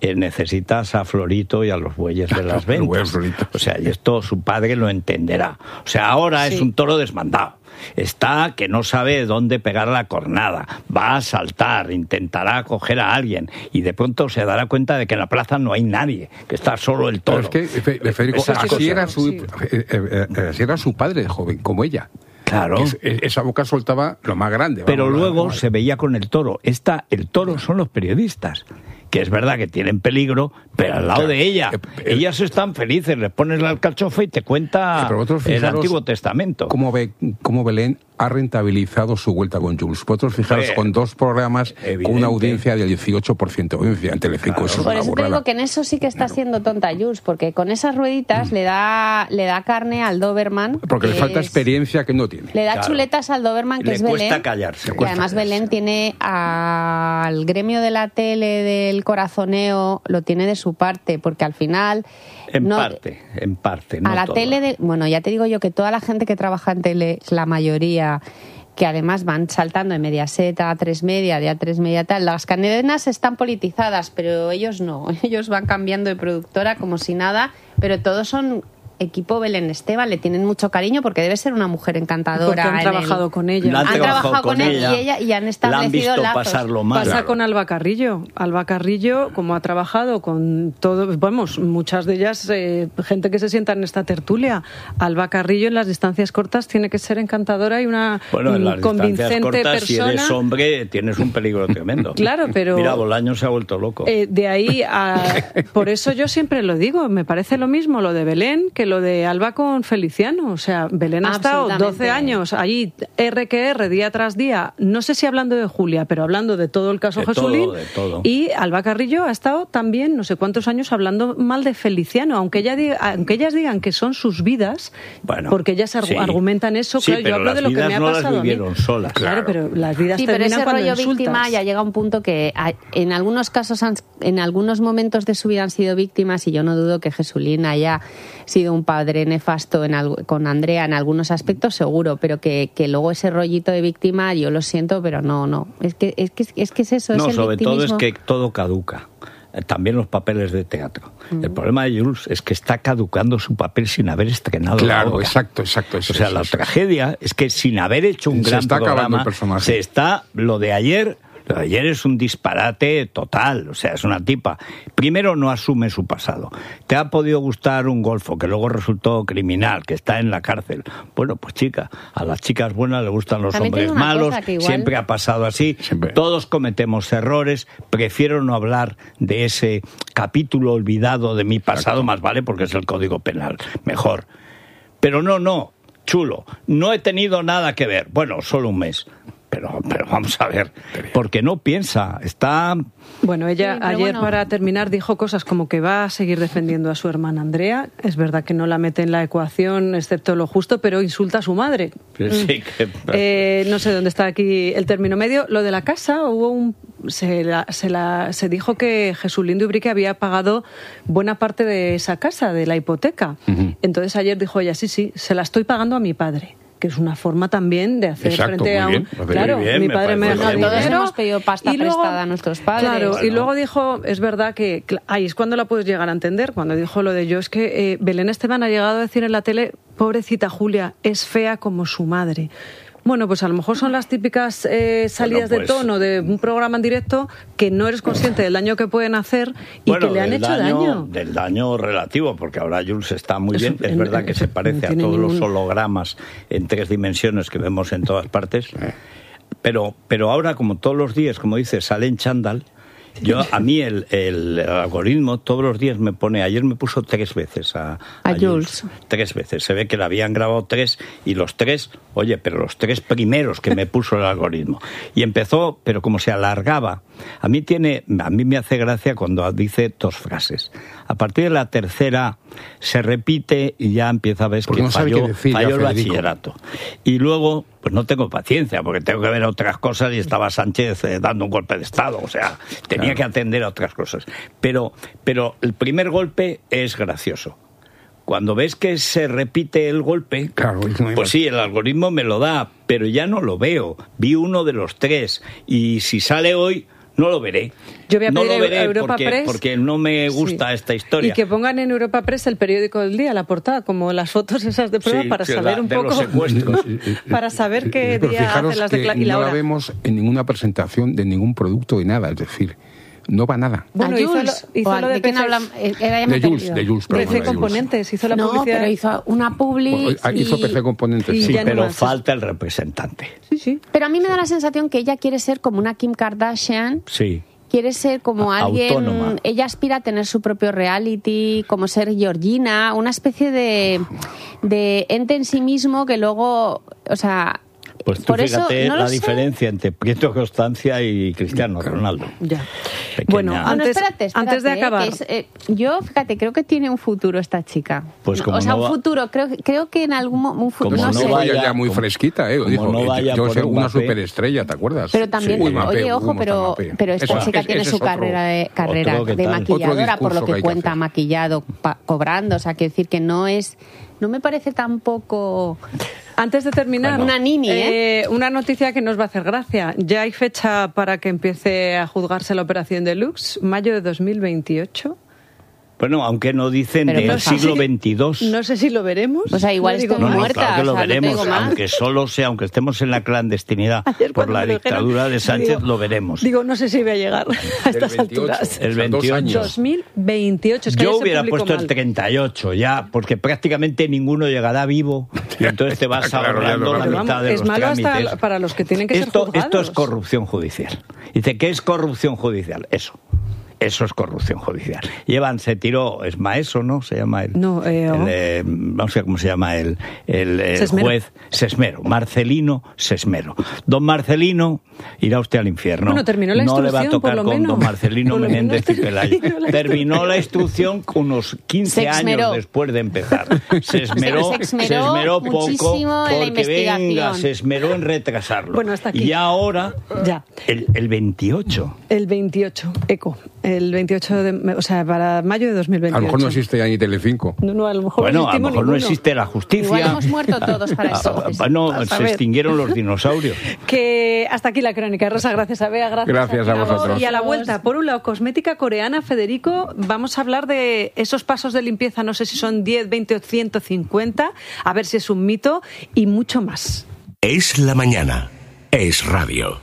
eh, necesitas a Florito y a los bueyes de las ventas. O sea, y esto su padre lo entenderá. O sea, ahora sí. Es un toro desmandado. Está que no sabe dónde pegar la cornada, va a saltar, intentará coger a alguien y de pronto se dará cuenta de que en la plaza no hay nadie, que está solo el toro. Pero es que, Federico, así era, su, sí. eh, eh, eh, así era su padre de joven, como ella. Claro. Es, esa boca soltaba lo más grande. Pero vamos, luego vamos. se veía con el toro. Esta, el toro son los periodistas, que es verdad que tienen peligro, pero al lado claro. de ella, eh, eh, ellas están felices, les pones la alcachofa y te cuenta eh, el Antiguo Testamento. Cómo, ve, cómo Belén ha rentabilizado su vuelta con Jules. Vosotros fijaros, eh, con dos programas evidente. Con una audiencia del dieciocho por ciento de audiencia en Telecinco. Claro. Eso es Por una eso burrada. te digo que en eso sí que está siendo tonta Jules, porque con esas rueditas mm. le da le da carne al Doberman. Porque le falta es, experiencia que no tiene. Le da claro. chuletas al Doberman, que le es Belén. Cuesta callarse, y cuesta además callarse. Belén tiene a, al gremio de la tele del corazoneo, lo tiene de su parte, porque al final... En no, parte, en parte, no A la todo. tele, de, bueno, ya te digo yo que toda la gente que trabaja en tele, la mayoría... que además van saltando de Mediaset a A tres Media, de A tres Media tal. Las cadenas están politizadas, pero ellos no. Ellos van cambiando de productora como si nada, pero todos son equipo Belén Esteban, le tienen mucho cariño porque debe ser una mujer encantadora. Porque han trabajado el... con ella. La han, han trabajado, trabajado con, con él ella, y ella y han establecido la han visto lazos. pasarlo mal. Pasa Claro. con Alba Carrillo. Alba Carrillo, como ha trabajado con todo, vamos, muchas de ellas, eh, gente que se sienta en esta tertulia. Alba Carrillo en las distancias cortas tiene que ser encantadora y una bueno, en las convincente cortas, persona. Si eres hombre, tienes un peligro tremendo. Claro, pero... Mira, Bolaño se ha vuelto loco. Eh, de ahí a... Por eso yo siempre lo digo, me parece lo mismo lo de Belén que lo de Alba con Feliciano. O sea, Belén ha estado doce años allí, R que R, día tras día, no sé si hablando de Julia, pero hablando de todo el caso de Jesulín. Todo, de todo. Y Alba Carrillo ha estado también no sé cuántos años hablando mal de Feliciano, aunque, ella diga, aunque ellas digan que son sus vidas, bueno, porque ellas sí. argumentan eso, sí, claro, yo hablo de lo que me ha no pasado las vivieron a mí. Solas. Claro, Claro, pero las vidas sí, terminan pero ese cuando rollo insultas. víctima ya llega a un punto que en algunos casos, han, en algunos momentos de su vida han sido víctimas y yo no dudo que Jesulín haya sido un padre nefasto en algo, con Andrea en algunos aspectos seguro, pero que, que luego ese rollito de víctima yo lo siento, pero no, no, es que es, que, es, que es eso, no, es el sobre victimismo. todo es que todo caduca. También los papeles de teatro. Mm. El problema de Jules es que está caducando su papel sin haber estrenado claro, la obra. exacto, exacto. O sea, eso, la eso. tragedia es que sin haber hecho un se gran está programa, el personaje. se está lo de ayer. Lo de ayer es un disparate total, o sea, es una tipa. Primero, no asume su pasado. Te ha podido gustar un golfo que luego resultó criminal, que está en la cárcel. Bueno, pues chica, a las chicas buenas le gustan los También hombres malos, igual... siempre ha pasado así, siempre. Todos cometemos errores, prefiero no hablar de ese capítulo olvidado de mi pasado, Exacto. Más vale porque es el Código Penal, mejor. Pero no, no, chulo, no he tenido nada que ver, bueno, solo un mes. Pero, pero vamos a ver, porque no piensa, está... Bueno, ella sí, ayer bueno. para terminar dijo cosas como que va a seguir defendiendo a su hermana Andrea. Es verdad que no la mete en la ecuación, excepto lo justo, pero insulta a su madre. Sí, que... eh, no sé dónde está aquí el término medio. Lo de la casa, hubo un... Se, la, se, la, se dijo que Jesulín de Ubrique había pagado buena parte de esa casa, de la hipoteca. Uh-huh. Entonces ayer dijo ella, sí, sí, se la estoy pagando a mi padre. Que es una forma también de hacer Exacto, frente a un... bien, claro, bien, mi me padre me deja Todos dinero. hemos pedido pasta y luego, prestada a nuestros padres. Claro, bueno. y luego dijo, es verdad que... Ahí es cuando la puedes llegar a entender, cuando dijo lo de yo, es que eh, Belén Esteban ha llegado a decir en la tele, pobrecita Julia, es fea como su madre. Bueno, pues a lo mejor son las típicas eh, salidas bueno, pues, de tono de un programa en directo que no eres consciente del daño que pueden hacer y bueno, que le han hecho daño, daño. Del daño relativo, porque ahora Jules está muy eso, bien. Es en, verdad en, que se parece a todos ningún... los hologramas en tres dimensiones que vemos en todas partes. Pero, pero ahora, como todos los días, como dices, sale en chándal. Yo, a mí el, el, el algoritmo todos los días me pone, ayer me puso tres veces a, a, a Jules. Jules. Tres veces. Se ve que la habían grabado tres y los tres, oye, pero los tres primeros que me puso el algoritmo. Y empezó, pero como se alargaba. A mí tiene, a mí me hace gracia cuando dice dos frases. A partir de la tercera se repite y ya empieza a ver que no falló, decir, falló ya, el bachillerato. Y luego, pues no tengo paciencia, porque tengo que ver otras cosas y estaba Sánchez eh, dando un golpe de Estado, o sea, tenía claro. que atender a otras cosas. Pero, pero el primer golpe es gracioso. Cuando ves que se repite el golpe, claro, pues sí, el algoritmo me lo da, pero ya no lo veo. Vi uno de los tres y si sale hoy No lo veré. Yo voy a no pedir lo veré a Europa porque, Press. porque no me gusta sí. esta historia. Y que pongan en Europa Press el periódico del día, la portada, como las fotos esas de prueba, sí, para saber la, un de poco... Los secuestros. Para saber qué Pero día hacen las declaraciones. No la, la vemos en ninguna presentación de ningún producto de nada, es decir... No va nada. Bueno, hizo lo, hizo lo de, de P C. Habla, era de Jules, de Jules, P C Componentes, hizo la no, publicidad. Pero hizo una publi. Bueno, hizo P C Componentes, sí, sí, pero falta el representante. Sí, sí. Pero a mí me da la sensación que ella quiere ser como una Kim Kardashian. Sí. Quiere ser como A- alguien. autónoma. Ella aspira a tener su propio reality, como ser Georgina, una especie de, de ente en sí mismo que luego. O sea. Pues tú Por fíjate eso, no la lo sé. diferencia entre Prieto Constancia y Cristiano Ronaldo. Ya. Pequeña. Bueno, Bueno, antes, espérate, espérate, antes de eh, acabar... que es, eh, yo, fíjate, creo que tiene un futuro esta chica. Pues como o sea, no un va- futuro, creo, creo que en algún mo- un futuro, Como no, no sé. vaya- Ella ya muy como- fresquita, ¿eh? como Dijo, no eh, vaya yo por soy una Mbappé. superestrella, ¿te acuerdas? Pero también, Uy, Mbappé, oye, ojo, uy, pero, Mbappé. pero esta Eso- chica es- tiene ese su es otro- carrera de, carrera otro que de tal. maquilladora, por lo discurso que, que hay que cuenta, hacer. maquillado, pa- cobrando. O sea, que decir que no es... No me parece tampoco... Antes de terminar, Una nini, ¿eh? eh, una noticia que nos va a hacer gracia. Ya hay fecha para que empiece a juzgarse la operación Deluxe, mayo de dos mil veintiocho. Bueno, aunque no dicen Pero del no sé siglo si- veintidós. No sé si lo veremos. O sea, igual No digo estoy más. No, no, muerta, claro que o lo sea, no veremos, tengo más. aunque solo sea, aunque estemos en la clandestinidad Ayer por cuando la me lo dijeron, dictadura de Sánchez, digo- lo veremos. Digo, no sé si voy a llegar a estas El veintiocho. alturas. El O sea, dos veintiocho. años. dos mil veintiocho. Es que Yo ayer se hubiera publicó puesto mal. el treinta y ocho ya, porque prácticamente ninguno llegará vivo y entonces te vas Claro, ya ahorrando lo la Pero mitad vamos, de es los malo hasta trámites. para los que tienen que ser Esto, juzgados. esto es corrupción judicial. Dice, ¿qué es corrupción judicial? Eso. Eso es corrupción judicial. Llevan, se tiró, es Maeso, ¿no? Se llama el, No, eh, el, oh. eh, no sé cómo se llama el, el, el Sesmero. juez Sesmero, Marcelino Sesmero. Don Marcelino irá usted al infierno. Bueno, terminó la no le va a instrucción, tocar por lo con menos. don Marcelino Por lo Menéndez menos y Pelayo. terminó la Terminó la instrucción con unos quince Se esmeró. años después de empezar. Se esmeró, Se esmeró esmeró poco muchísimo en la porque venga, investigación. se esmeró en retrasarlo. Bueno, hasta aquí. Y ahora, Ya. el, el veintiocho. El veintiocho, eco. El veintiocho de... O sea, para mayo de dos mil veintiocho. A lo mejor no existe ya ni Telecinco. No, no, a lo mejor Bueno, no a lo existimos mejor no ninguno. existe la justicia. Igual hemos muerto todos para Ah, entonces. ah, no, A se saber. extinguieron los dinosaurios. Que hasta aquí la crónica. Rosa, gracias a Bea, gracias, Gracias a Tiago. vosotros. Y a la vuelta, por un lado, cosmética coreana, Federico, vamos a hablar de esos pasos de limpieza, no sé si son diez, veinte o ciento cincuenta, a ver si es un mito, y mucho más. Es la mañana. Es radio.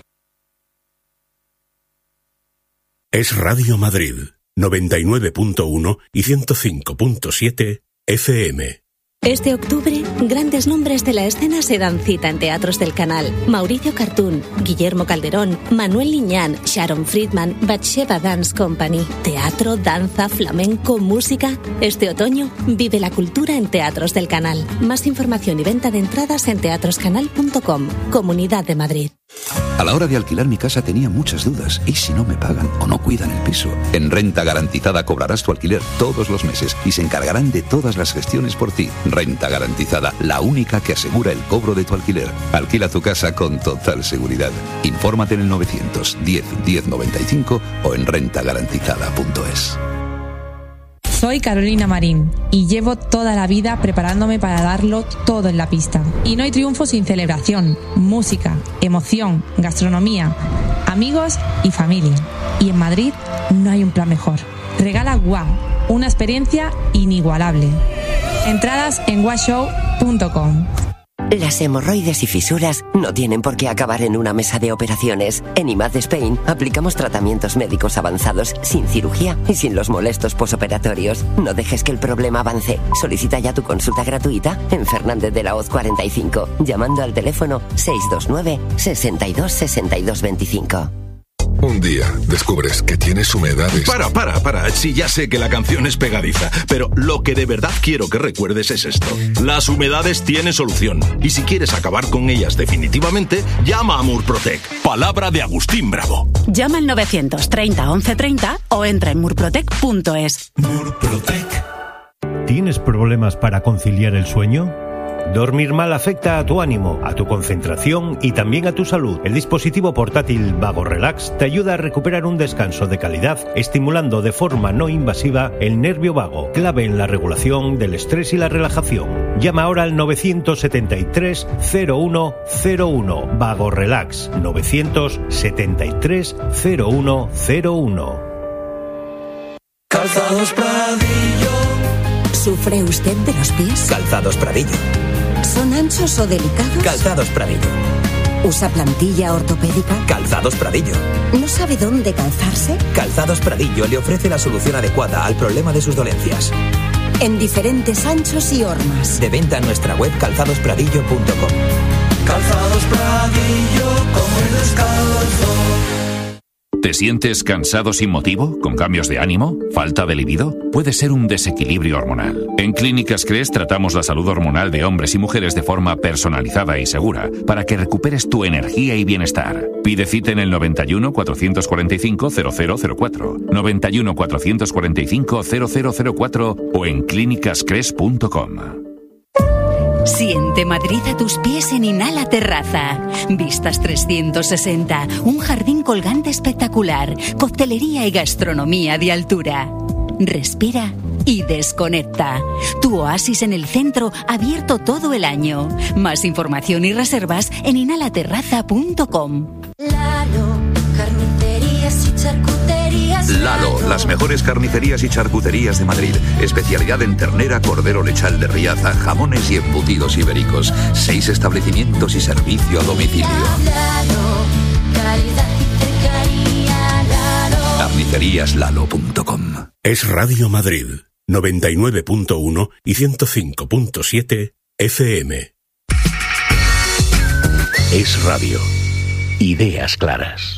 Es Radio Madrid, noventa y nueve punto uno y ciento cinco punto siete F M. Este octubre, grandes nombres de la escena se dan cita en teatros del canal. Mauricio Cartún, Guillermo Calderón, Manuel Liñán, Sharon Friedman, Batsheva Dance Company. Teatro, danza, flamenco, música. Este otoño, vive la cultura en teatros del canal. Más información y venta de entradas en teatroscanal punto com. Comunidad de Madrid. A la hora de alquilar mi casa tenía muchas dudas. ¿Y si no me pagan o no cuidan el piso? En Renta Garantizada cobrarás tu alquiler todos los meses y se encargarán de todas las gestiones por ti. Renta Garantizada, la única que asegura el cobro de tu alquiler. Alquila tu casa con total seguridad. Infórmate en el novecientos diez diez noventa y cinco o en renta garantizada punto es. Soy Carolina Marín y llevo toda la vida preparándome para darlo todo en la pista. Y no hay triunfo sin celebración, música, emoción, gastronomía, amigos y familia. Y en Madrid no hay un plan mejor. Regala Wow, una experiencia inigualable. Entradas en wow show punto com. Las hemorroides y fisuras no tienen por qué acabar en una mesa de operaciones. En I M A D Spain aplicamos tratamientos médicos avanzados sin cirugía y sin los molestos posoperatorios. No dejes que el problema avance. Solicita ya tu consulta gratuita en Fernández de la Hoz cuarenta y cinco, llamando al teléfono seis dos nueve, sesenta y dos, sesenta y dos veinticinco. Un día descubres que tienes humedades. Para, para, para. Sí, ya sé que la canción es pegadiza, pero lo que de verdad quiero que recuerdes es esto. Las humedades tienen solución. Y si quieres acabar con ellas definitivamente, llama a Murprotec. Palabra de Agustín Bravo. Llama al novecientos treinta once treinta o entra en murprotec punto es. Murprotec. ¿Tienes problemas para conciliar el sueño? Dormir mal afecta a tu ánimo, a tu concentración y también a tu salud. El dispositivo portátil Vago Relax te ayuda a recuperar un descanso de calidad, estimulando de forma no invasiva el nervio vago, clave en la regulación del estrés y la relajación. Llama ahora al nueve siete tres, cero uno cero uno. Vago Relax, nueve siete tres, cero uno cero uno. Calzados Pradillo. ¿Sufre usted de los pies? Calzados Pradillo. ¿Son anchos o delicados? Calzados Pradillo. ¿Usa plantilla ortopédica? Calzados Pradillo. ¿No sabe dónde calzarse? Calzados Pradillo le ofrece la solución adecuada al problema de sus dolencias. En diferentes anchos y hormas. De venta en nuestra web calzados pradillo punto com. Calzados Pradillo, como el descalzo. ¿Te sientes cansado sin motivo? ¿Con cambios de ánimo? ¿Falta de libido? Puede ser un desequilibrio hormonal. En Clínicas Cres tratamos la salud hormonal de hombres y mujeres de forma personalizada y segura para que recuperes tu energía y bienestar. Pide cita en el noventa y uno, cuatrocientos cuarenta y cinco, cero cero cero cuatro, noventa y uno, cuatrocientos cuarenta y cinco, cero cero cero cuatro o en clínicas cres punto com. Siente Madrid a tus pies en Inhala Terraza. Vistas trescientos sesenta, un jardín colgante espectacular, coctelería y gastronomía de altura. Respira y desconecta. Tu oasis en el centro, abierto todo el año. Más información y reservas en inhala terraza punto com. Lalo, carnicerías y charcuterías. Lalo, las mejores carnicerías y charcuterías de Madrid. Especialidad en ternera, cordero lechal de Riaza, jamones y embutidos ibéricos. Seis establecimientos y servicio a domicilio. Lalo, calidad y cercanía. Lalo. carnicerías lalo punto com. Es Radio Madrid, noventa y nueve punto uno y ciento cinco punto siete F M. Es radio. Ideas claras.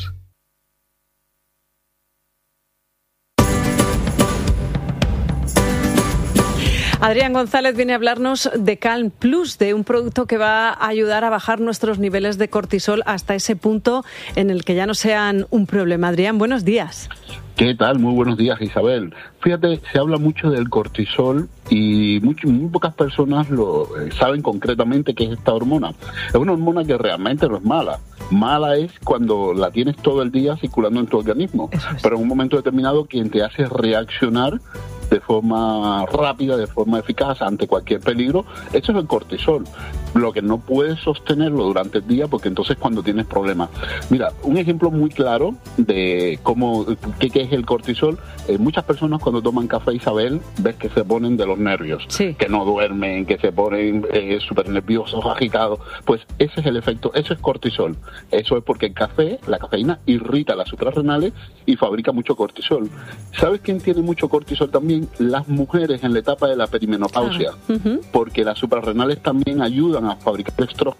Adrián González viene a hablarnos de Calm Plus, de un producto que va a ayudar a bajar nuestros niveles de cortisol hasta ese punto en el que ya no sean un problema. Adrián, buenos días. ¿Qué tal? Muy buenos días, Isabel. Fíjate, se habla mucho del cortisol y muy, muy pocas personas lo eh, saben concretamente qué es esta hormona. Es una hormona que realmente no es mala. Mala es cuando la tienes todo el día circulando en tu organismo. Es. Pero en un momento determinado quien te hace reaccionar de forma rápida, de forma eficaz ante cualquier peligro, eso es el cortisol. Lo que no puedes sostenerlo durante el día porque entonces cuando tienes problemas. Mira, un ejemplo muy claro de cómo qué, qué es el cortisol. Eh, muchas personas cuando toman café, Isabel, ves que se ponen de los nervios, sí. Que no duermen, que se ponen eh, súper nerviosos, agitados. Pues ese es el efecto, eso es cortisol. Eso es porque el café, la cafeína, irrita las suprarrenales y fabrica mucho cortisol. ¿Sabes quién tiene mucho cortisol también? Las mujeres en la etapa de la perimenopausia, ah, uh-huh. Porque las suprarrenales también ayudan a fabricar estrógenos.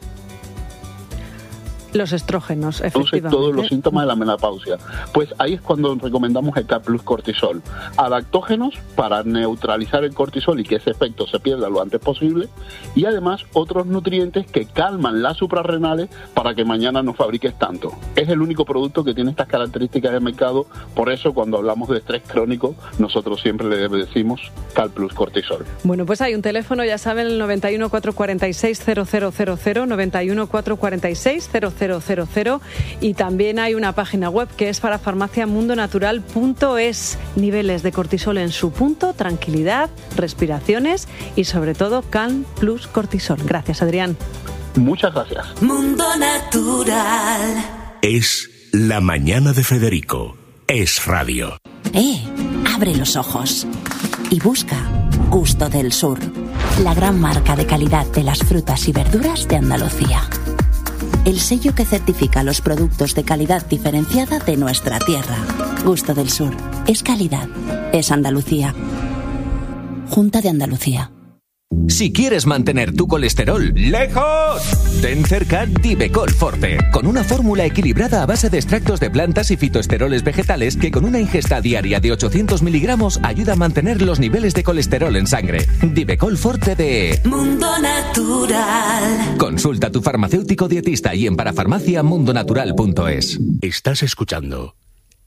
Los estrógenos, efectivamente. Entonces, todos los síntomas de la menopausia. Pues ahí es cuando recomendamos el Calm Plus Cortisol. Adaptógenos para neutralizar el cortisol y que ese efecto se pierda lo antes posible. Y además, otros nutrientes que calman las suprarrenales para que mañana no fabriques tanto. Es el único producto que tiene estas características de mercado. Por eso, cuando hablamos de estrés crónico, nosotros siempre le decimos Calm Plus Cortisol. Bueno, pues hay un teléfono, ya saben, el noventa y uno, cuatrocientos cuarenta y seis, cero cero cero cero, noventa y uno, cuatrocientos cuarenta y seis, cero cero cero cero, y también hay una página web que es para farmacia mundo natural punto es. Niveles de cortisol en su punto, tranquilidad, respiraciones y sobre todo Calm Plus Cortisol. Gracias, Adrián. Muchas gracias. Mundo Natural. Es la mañana de Federico. Es radio. Eh, abre los ojos y busca Gusto del Sur, la gran marca de calidad de las frutas y verduras de Andalucía. El sello que certifica los productos de calidad diferenciada de nuestra tierra. Gusto del Sur. Es calidad. Es Andalucía. Junta de Andalucía. Si quieres mantener tu colesterol lejos, ten cerca Divecol Forte, con una fórmula equilibrada a base de extractos de plantas y fitoesteroles vegetales que con una ingesta diaria de ochocientos miligramos ayuda a mantener los niveles de colesterol en sangre. Divecol Forte de Mundo Natural. Consulta a tu farmacéutico dietista y en parafarmacia mundo natural punto es. Estás escuchando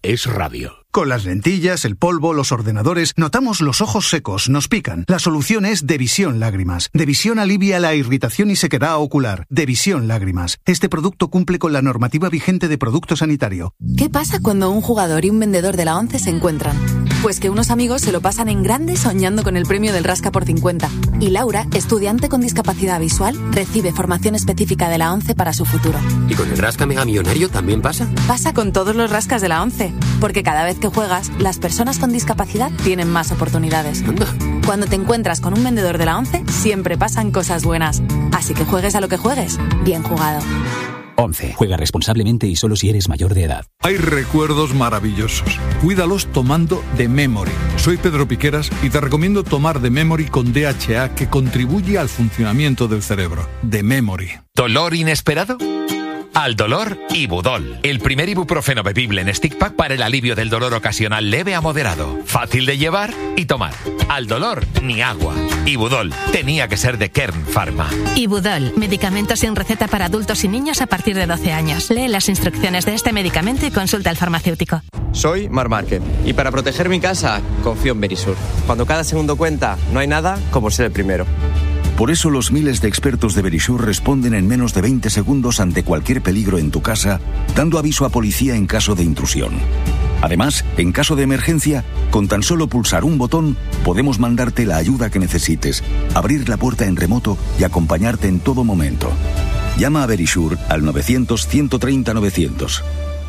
es radio. Con las lentillas, el polvo, los ordenadores, notamos los ojos secos, nos pican. La solución es Devisión Lágrimas. Devisión alivia la irritación y sequedad ocular. Devisión Lágrimas. Este producto cumple con la normativa vigente de producto sanitario. ¿Qué pasa cuando un jugador y un vendedor de la ONCE se encuentran? Pues que unos amigos se lo pasan en grande soñando con el premio del Rasca por cincuenta. Y Laura, estudiante con discapacidad visual, recibe formación específica de la ONCE para su futuro. ¿Y con el Rasca Mega Millonario también pasa? Pasa con todos los rascas de la ONCE, porque cada vez que juegas, las personas con discapacidad tienen más oportunidades. Anda. Cuando te encuentras con un vendedor de la ONCE, siempre pasan cosas buenas. Así que juegues a lo que juegues, bien jugado. ONCE. Juega responsablemente y solo si eres mayor de edad. Hay recuerdos maravillosos. Cuídalos tomando The Memory. Soy Pedro Piqueras y te recomiendo tomar The Memory con D H A, que contribuye al funcionamiento del cerebro. The Memory. ¿Dolor inesperado? Al dolor, Ibudol, el primer ibuprofeno bebible en stick pack para el alivio del dolor ocasional leve a moderado, fácil de llevar y tomar. Al dolor, ni agua. Ibudol, tenía que ser de Kern Pharma. Ibudol, medicamento sin receta para adultos y niños a partir de doce años. Lee las instrucciones de este medicamento y consulta al farmacéutico. Soy Mar Márquez y para proteger mi casa confío en Verisur. Cuando cada segundo cuenta, no hay nada como ser el primero. Por eso los miles de expertos de Verisur responden en menos de veinte segundos ante cualquier peligro en tu casa, dando aviso a policía en caso de intrusión. Además, en caso de emergencia, con tan solo pulsar un botón, podemos mandarte la ayuda que necesites, abrir la puerta en remoto y acompañarte en todo momento. Llama a Verisur al novecientos, ciento treinta, novecientos.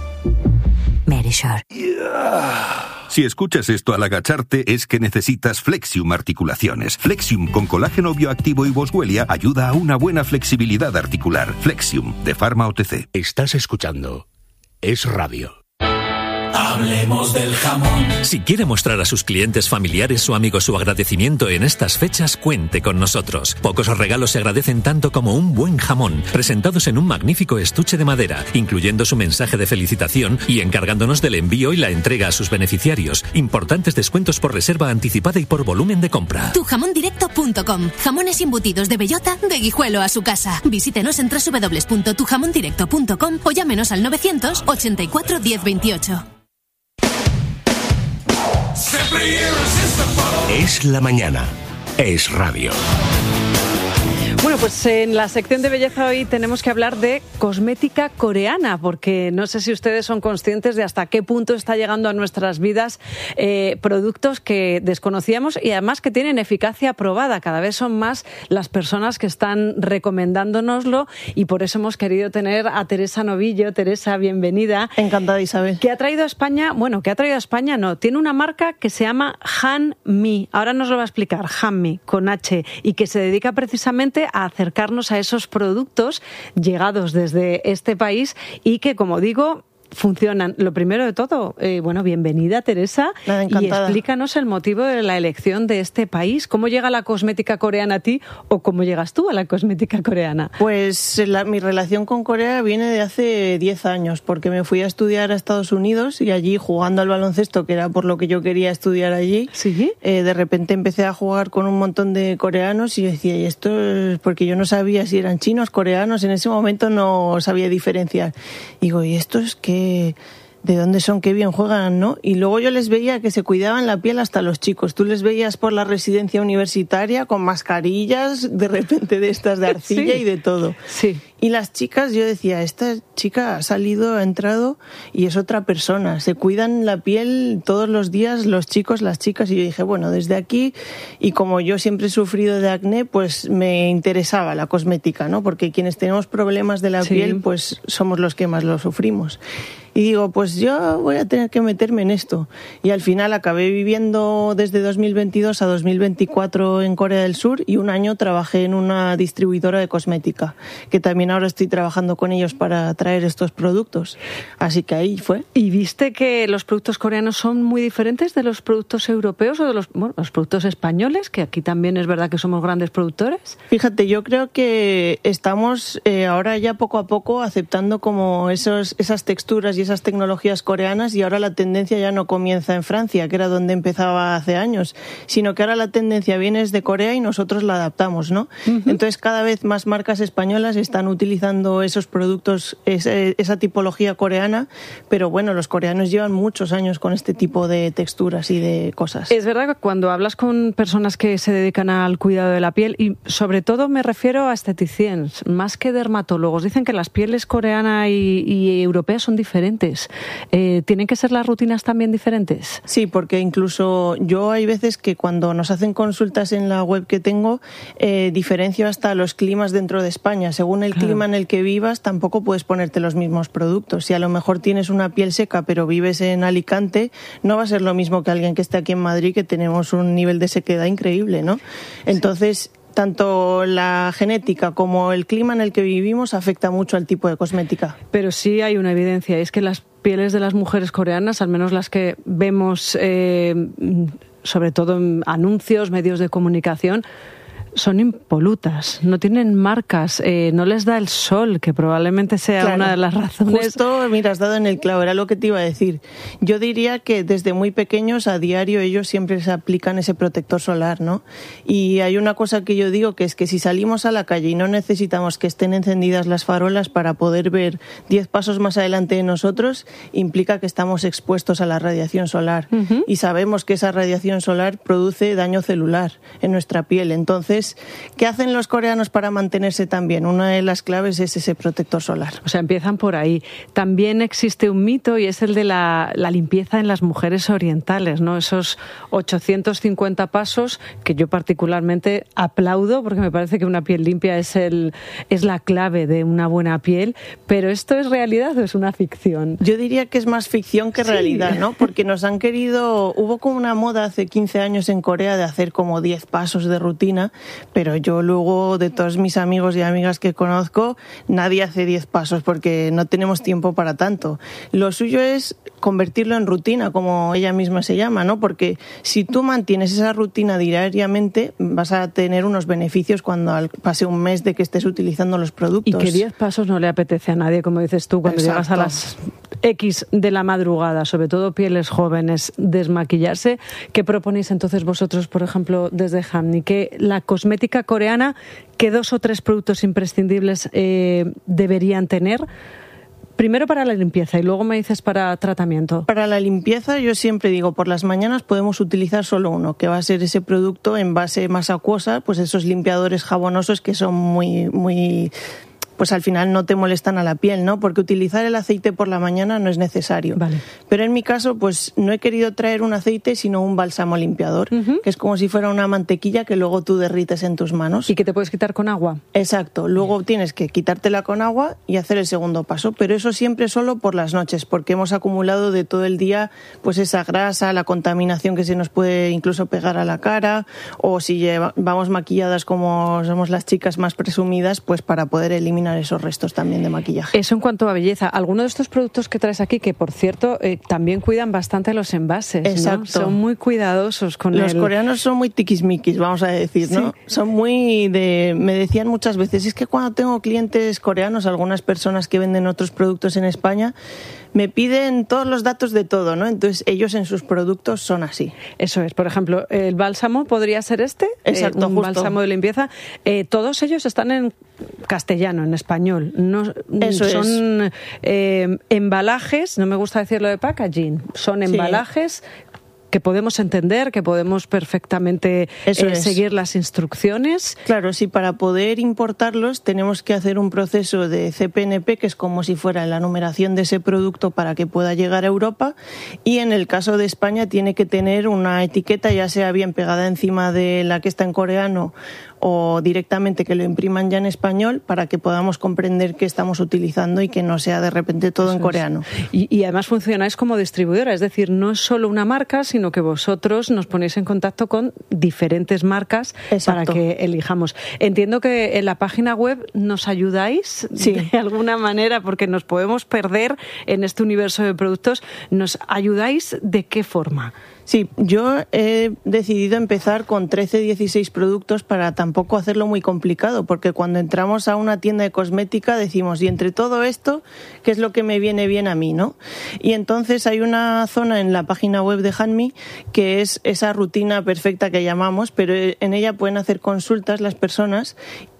Verisur. Si escuchas esto al agacharte es que necesitas Flexium Articulaciones. Flexium con colágeno bioactivo y boswellia ayuda a una buena flexibilidad articular. Flexium, de Pharma O T C. Estás escuchando Es Radio. Hablemos del jamón. Si quiere mostrar a sus clientes, familiares o amigos su agradecimiento en estas fechas, cuente con nosotros. Pocos regalos se agradecen tanto como un buen jamón, presentados en un magnífico estuche de madera, incluyendo su mensaje de felicitación y encargándonos del envío y la entrega a sus beneficiarios. Importantes descuentos por reserva anticipada y por volumen de compra. tu jamón directo punto com. Jamones embutidos de bellota, de Guijuelo a su casa. Visítenos en doble u doble u doble u punto tu jamón directo punto com o llámenos al novecientos ochenta y cuatro diez veintiocho. Es la mañana. Es radio. Bueno, pues en la sección de belleza hoy tenemos que hablar de cosmética coreana, porque no sé si ustedes son conscientes de hasta qué punto está llegando a nuestras vidas eh, productos que desconocíamos y además que tienen eficacia probada. Cada vez son más las personas que están recomendándonoslo y por eso hemos querido tener a Teresa Novillo. Teresa, bienvenida. Encantada, Isabel. ¿Qué ha traído a España? Bueno, ¿qué ha traído a España? No, tiene una marca que se llama Hanmi. Ahora nos lo va a explicar, Hanmi, con H, y que se dedica precisamente a acercarnos a esos productos llegados desde este país y que, como digo, funcionan. Lo primero de todo, eh, bueno, bienvenida, Teresa. Nada, encantada. Y explícanos el motivo de la elección de este país. ¿Cómo llega la cosmética coreana a ti o cómo llegas tú a la cosmética coreana? Pues la, mi relación con Corea viene de hace diez años, porque me fui a estudiar a Estados Unidos y allí, jugando al baloncesto, que era por lo que yo quería estudiar allí, ¿sí? eh, de repente empecé a jugar con un montón de coreanos y decía, ¿y esto es? Porque yo no sabía si eran chinos, coreanos, en ese momento no sabía diferenciar. Y digo, ¿y esto es qué? ¿De dónde son? Qué bien juegan, ¿no? Y luego yo les veía que se cuidaban la piel hasta los chicos. Tú les veías por la residencia universitaria con mascarillas, de repente de estas de arcilla sí. y de todo. Sí. Y las chicas, yo decía, esta chica ha salido, ha entrado y es otra persona. Se cuidan la piel todos los días los chicos, las chicas. Y yo dije, bueno, desde aquí, y como yo siempre he sufrido de acné, pues me interesaba la cosmética, ¿no? Porque quienes tenemos problemas de la sí. piel, pues somos los que más lo sufrimos. Y digo, pues yo voy a tener que meterme en esto. Y al final acabé viviendo desde dos mil veintidós a dos mil veinticuatro en Corea del Sur y un año trabajé en una distribuidora de cosmética, que también ahora estoy trabajando con ellos para traer estos productos. Así que ahí fue. ¿Y viste que los productos coreanos son muy diferentes de los productos europeos o de los, bueno, los productos españoles, que aquí también es verdad que somos grandes productores? Fíjate, yo creo que estamos eh, ahora ya poco a poco aceptando como esos, esas texturas y esas tecnologías coreanas, y ahora la tendencia ya no comienza en Francia, que era donde empezaba hace años, sino que ahora la tendencia viene desde Corea y nosotros la adaptamos, ¿no? Uh-huh. Entonces cada vez más marcas españolas están utilizando esos productos, esa, esa tipología coreana, pero bueno, los coreanos llevan muchos años con este tipo de texturas y de cosas. Es verdad que cuando hablas con personas que se dedican al cuidado de la piel, y sobre todo me refiero a esteticiens, más que dermatólogos, dicen que las pieles coreana y, y europea son diferentes. Eh, ¿Tienen que ser las rutinas también diferentes? Sí, porque incluso yo hay veces que cuando nos hacen consultas en la web que tengo, eh, diferencio hasta los climas dentro de España. Según el claro. clima en el que vivas, tampoco puedes ponerte los mismos productos. Si a lo mejor tienes una piel seca pero vives en Alicante, no va a ser lo mismo que alguien que esté aquí en Madrid, que tenemos un nivel de sequedad increíble, ¿no? Entonces, tanto la genética como el clima en el que vivimos afecta mucho al tipo de cosmética. Pero sí hay una evidencia, es que las pieles de las mujeres coreanas, al menos las que vemos eh, sobre todo en anuncios, medios de comunicación, son impolutas, no tienen marcas, eh, no les da el sol, que probablemente sea claro, una de las razones. Justo, mira, has dado en el clavo, era lo que te iba a decir. Yo diría que desde muy pequeños, a diario, ellos siempre se aplican ese protector solar, ¿no? Y hay una cosa que yo digo, que es que si salimos a la calle y no necesitamos que estén encendidas las farolas para poder ver diez pasos más adelante de nosotros, implica que estamos expuestos a la radiación solar. Uh-huh. Y sabemos que esa radiación solar produce daño celular en nuestra piel. Entonces, ¿qué hacen los coreanos para mantenerse tan bien? Una de las claves es ese protector solar. O sea, empiezan por ahí. También existe un mito y es el de la, la limpieza en las mujeres orientales, ¿no? Esos ochocientos cincuenta pasos que yo particularmente aplaudo porque me parece que una piel limpia es, el, es la clave de una buena piel. ¿Pero esto es realidad o es una ficción? Yo diría que es más ficción que sí. realidad, ¿no? Porque nos han querido... Hubo como una moda hace quince años en Corea de hacer como diez pasos de rutina. Pero yo luego, de todos mis amigos y amigas que conozco, nadie hace diez pasos porque no tenemos tiempo para tanto. Lo suyo es convertirlo en rutina, como ella misma se llama, ¿no? Porque si tú mantienes esa rutina diariamente, vas a tener unos beneficios cuando pase un mes de que estés utilizando los productos. Y que diez pasos no le apetece a nadie, como dices tú, cuando Exacto. llegas a las X de la madrugada, sobre todo pieles jóvenes, desmaquillarse. ¿Qué proponéis entonces vosotros, por ejemplo, desde Hamni? Que la cosmética coreana, ¿qué dos o tres productos imprescindibles eh, deberían tener? Primero para la limpieza y luego me dices para tratamiento. Para la limpieza yo siempre digo, por las mañanas podemos utilizar solo uno, que va a ser ese producto en base más acuosa, pues esos limpiadores jabonosos que son muy, muy... pues al final no te molestan a la piel, ¿no? Porque utilizar el aceite por la mañana no es necesario. Vale. Pero en mi caso, pues no he querido traer un aceite, sino un bálsamo limpiador, uh-huh. que es como si fuera una mantequilla que luego tú derrites en tus manos. ¿Y que te puedes quitar con agua? Exacto. Luego tienes que quitártela con agua y hacer el segundo paso. Pero eso siempre solo por las noches, porque hemos acumulado de todo el día pues esa grasa, la contaminación que se nos puede incluso pegar a la cara, o si lleva, vamos maquilladas como somos las chicas más presumidas, pues para poder eliminar esos restos también de maquillaje. Eso en cuanto a belleza. Algunos de estos productos que traes aquí, que por cierto eh, también cuidan bastante los envases, Exacto. ¿no? Son muy cuidadosos con los el... coreanos son muy tiquismiquis, vamos a decir, ¿no? Sí. Son muy de... Me decían muchas veces, es que cuando tengo clientes coreanos, algunas personas que venden otros productos en España, me piden todos los datos de todo, ¿no? Entonces ellos en sus productos son así. Eso es. Por ejemplo, el bálsamo podría ser este. Exacto, eh, un justo. bálsamo de limpieza. Eh, todos ellos están en castellano, en español. No, Eso son es. eh, embalajes, no me gusta decirlo de packaging, son embalajes... Sí. que podemos entender, que podemos perfectamente eh, seguir las instrucciones. Claro, sí, para poder importarlos tenemos que hacer un proceso de C P N P, que es como si fuera la numeración de ese producto para que pueda llegar a Europa, y en el caso de España tiene que tener una etiqueta, ya sea bien pegada encima de la que está en coreano o directamente que lo impriman ya en español, para que podamos comprender qué estamos utilizando y que no sea de repente todo Eso en coreano. Y, y además funcionáis como distribuidora, es decir, no es solo una marca, sino que vosotros nos ponéis en contacto con diferentes marcas Exacto. para que elijamos. Entiendo que en la página web nos ayudáis sí. de alguna manera, porque nos podemos perder en este universo de productos. ¿Nos ayudáis de qué forma? Sí, yo he decidido empezar con trece, dieciséis productos para tampoco hacerlo muy complicado, porque cuando entramos a una tienda de cosmética decimos, y entre todo esto, ¿qué es lo que me viene bien a mí, no? Y entonces hay una zona en la página web de Hanmi que es esa rutina perfecta que llamamos, pero en ella pueden hacer consultas las personas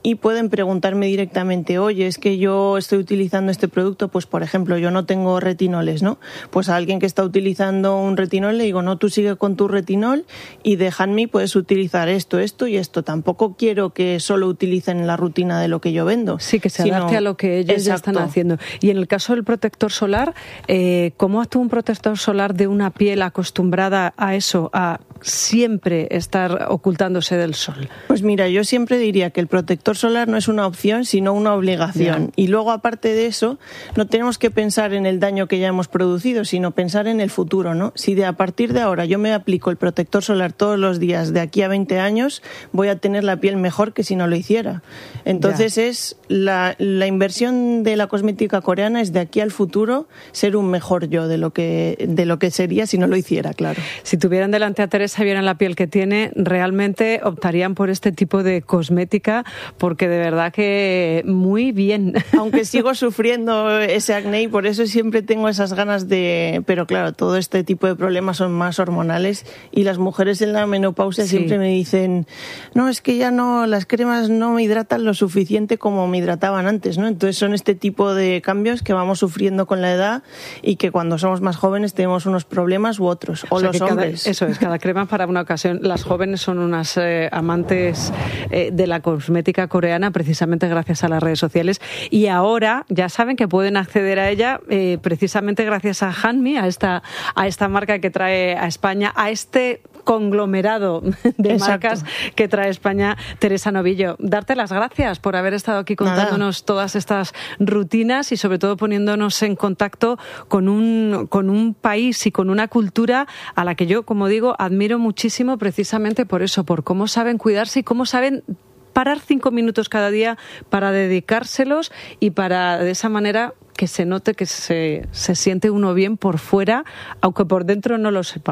y pueden preguntarme directamente, oye, es que yo estoy utilizando este producto, pues por ejemplo, yo no tengo retinoles, ¿no? Pues a alguien que está utilizando un retinol le digo, no, tú sigue con tu retinol y de Hanmi puedes utilizar esto, esto y esto. Tampoco quiero que solo utilicen la rutina de lo que yo vendo. Sí, que se adapte sino... a lo que ellos Exacto. ya están haciendo. Y en el caso del protector solar, eh, ¿cómo actúa un protector solar de una piel acostumbrada a eso, a siempre estar ocultándose del sol? Pues mira, yo siempre diría que el protector solar no es una opción, sino una obligación. Yeah. Y luego, aparte de eso, no tenemos que pensar en el daño que ya hemos producido, sino pensar en el futuro, ¿no? Si de a partir de ahora yo me aplico el protector solar todos los días de aquí a veinte años, voy a tener la piel mejor que si no lo hiciera. Entonces yeah. es la, la inversión de la cosmética coreana es de aquí al futuro ser un mejor yo de lo que de lo que sería si no lo hiciera, claro. Si tuvieran delante a Teresa y vieran la piel que tiene, realmente optarían por este tipo de cosmética, porque de verdad que muy bien. Aunque sigo sufriendo ese acné y por eso siempre tengo esas ganas de... Pero claro, todo este tipo de problemas son más hormonales y las mujeres en la menopausia sí. siempre me dicen, no, es que ya no, las cremas no me hidratan lo suficiente como me hidrataban antes, ¿no? Entonces son este tipo de cambios que vamos sufriendo con la edad y que cuando somos más jóvenes tenemos unos problemas u otros, o, o sea los hombres. Cada, eso es, cada crema para una ocasión. Las jóvenes son unas eh, amantes eh, de la cosmética coreana, precisamente gracias a las redes sociales, y ahora ya saben que pueden acceder a ella eh, precisamente gracias a Hanmi, a esta, a esta marca que trae a España, a este conglomerado de Exacto. marcas que trae España. Teresa Novillo, darte las gracias por haber estado aquí contándonos Nada. todas estas rutinas y sobre todo poniéndonos en contacto con un, con un país y con una cultura a la que yo, como digo, admiro muchísimo precisamente por eso, por cómo saben cuidarse y cómo saben parar cinco minutos cada día para dedicárselos y para de esa manera que se note que se, se siente uno bien por fuera, aunque por dentro no lo sepa.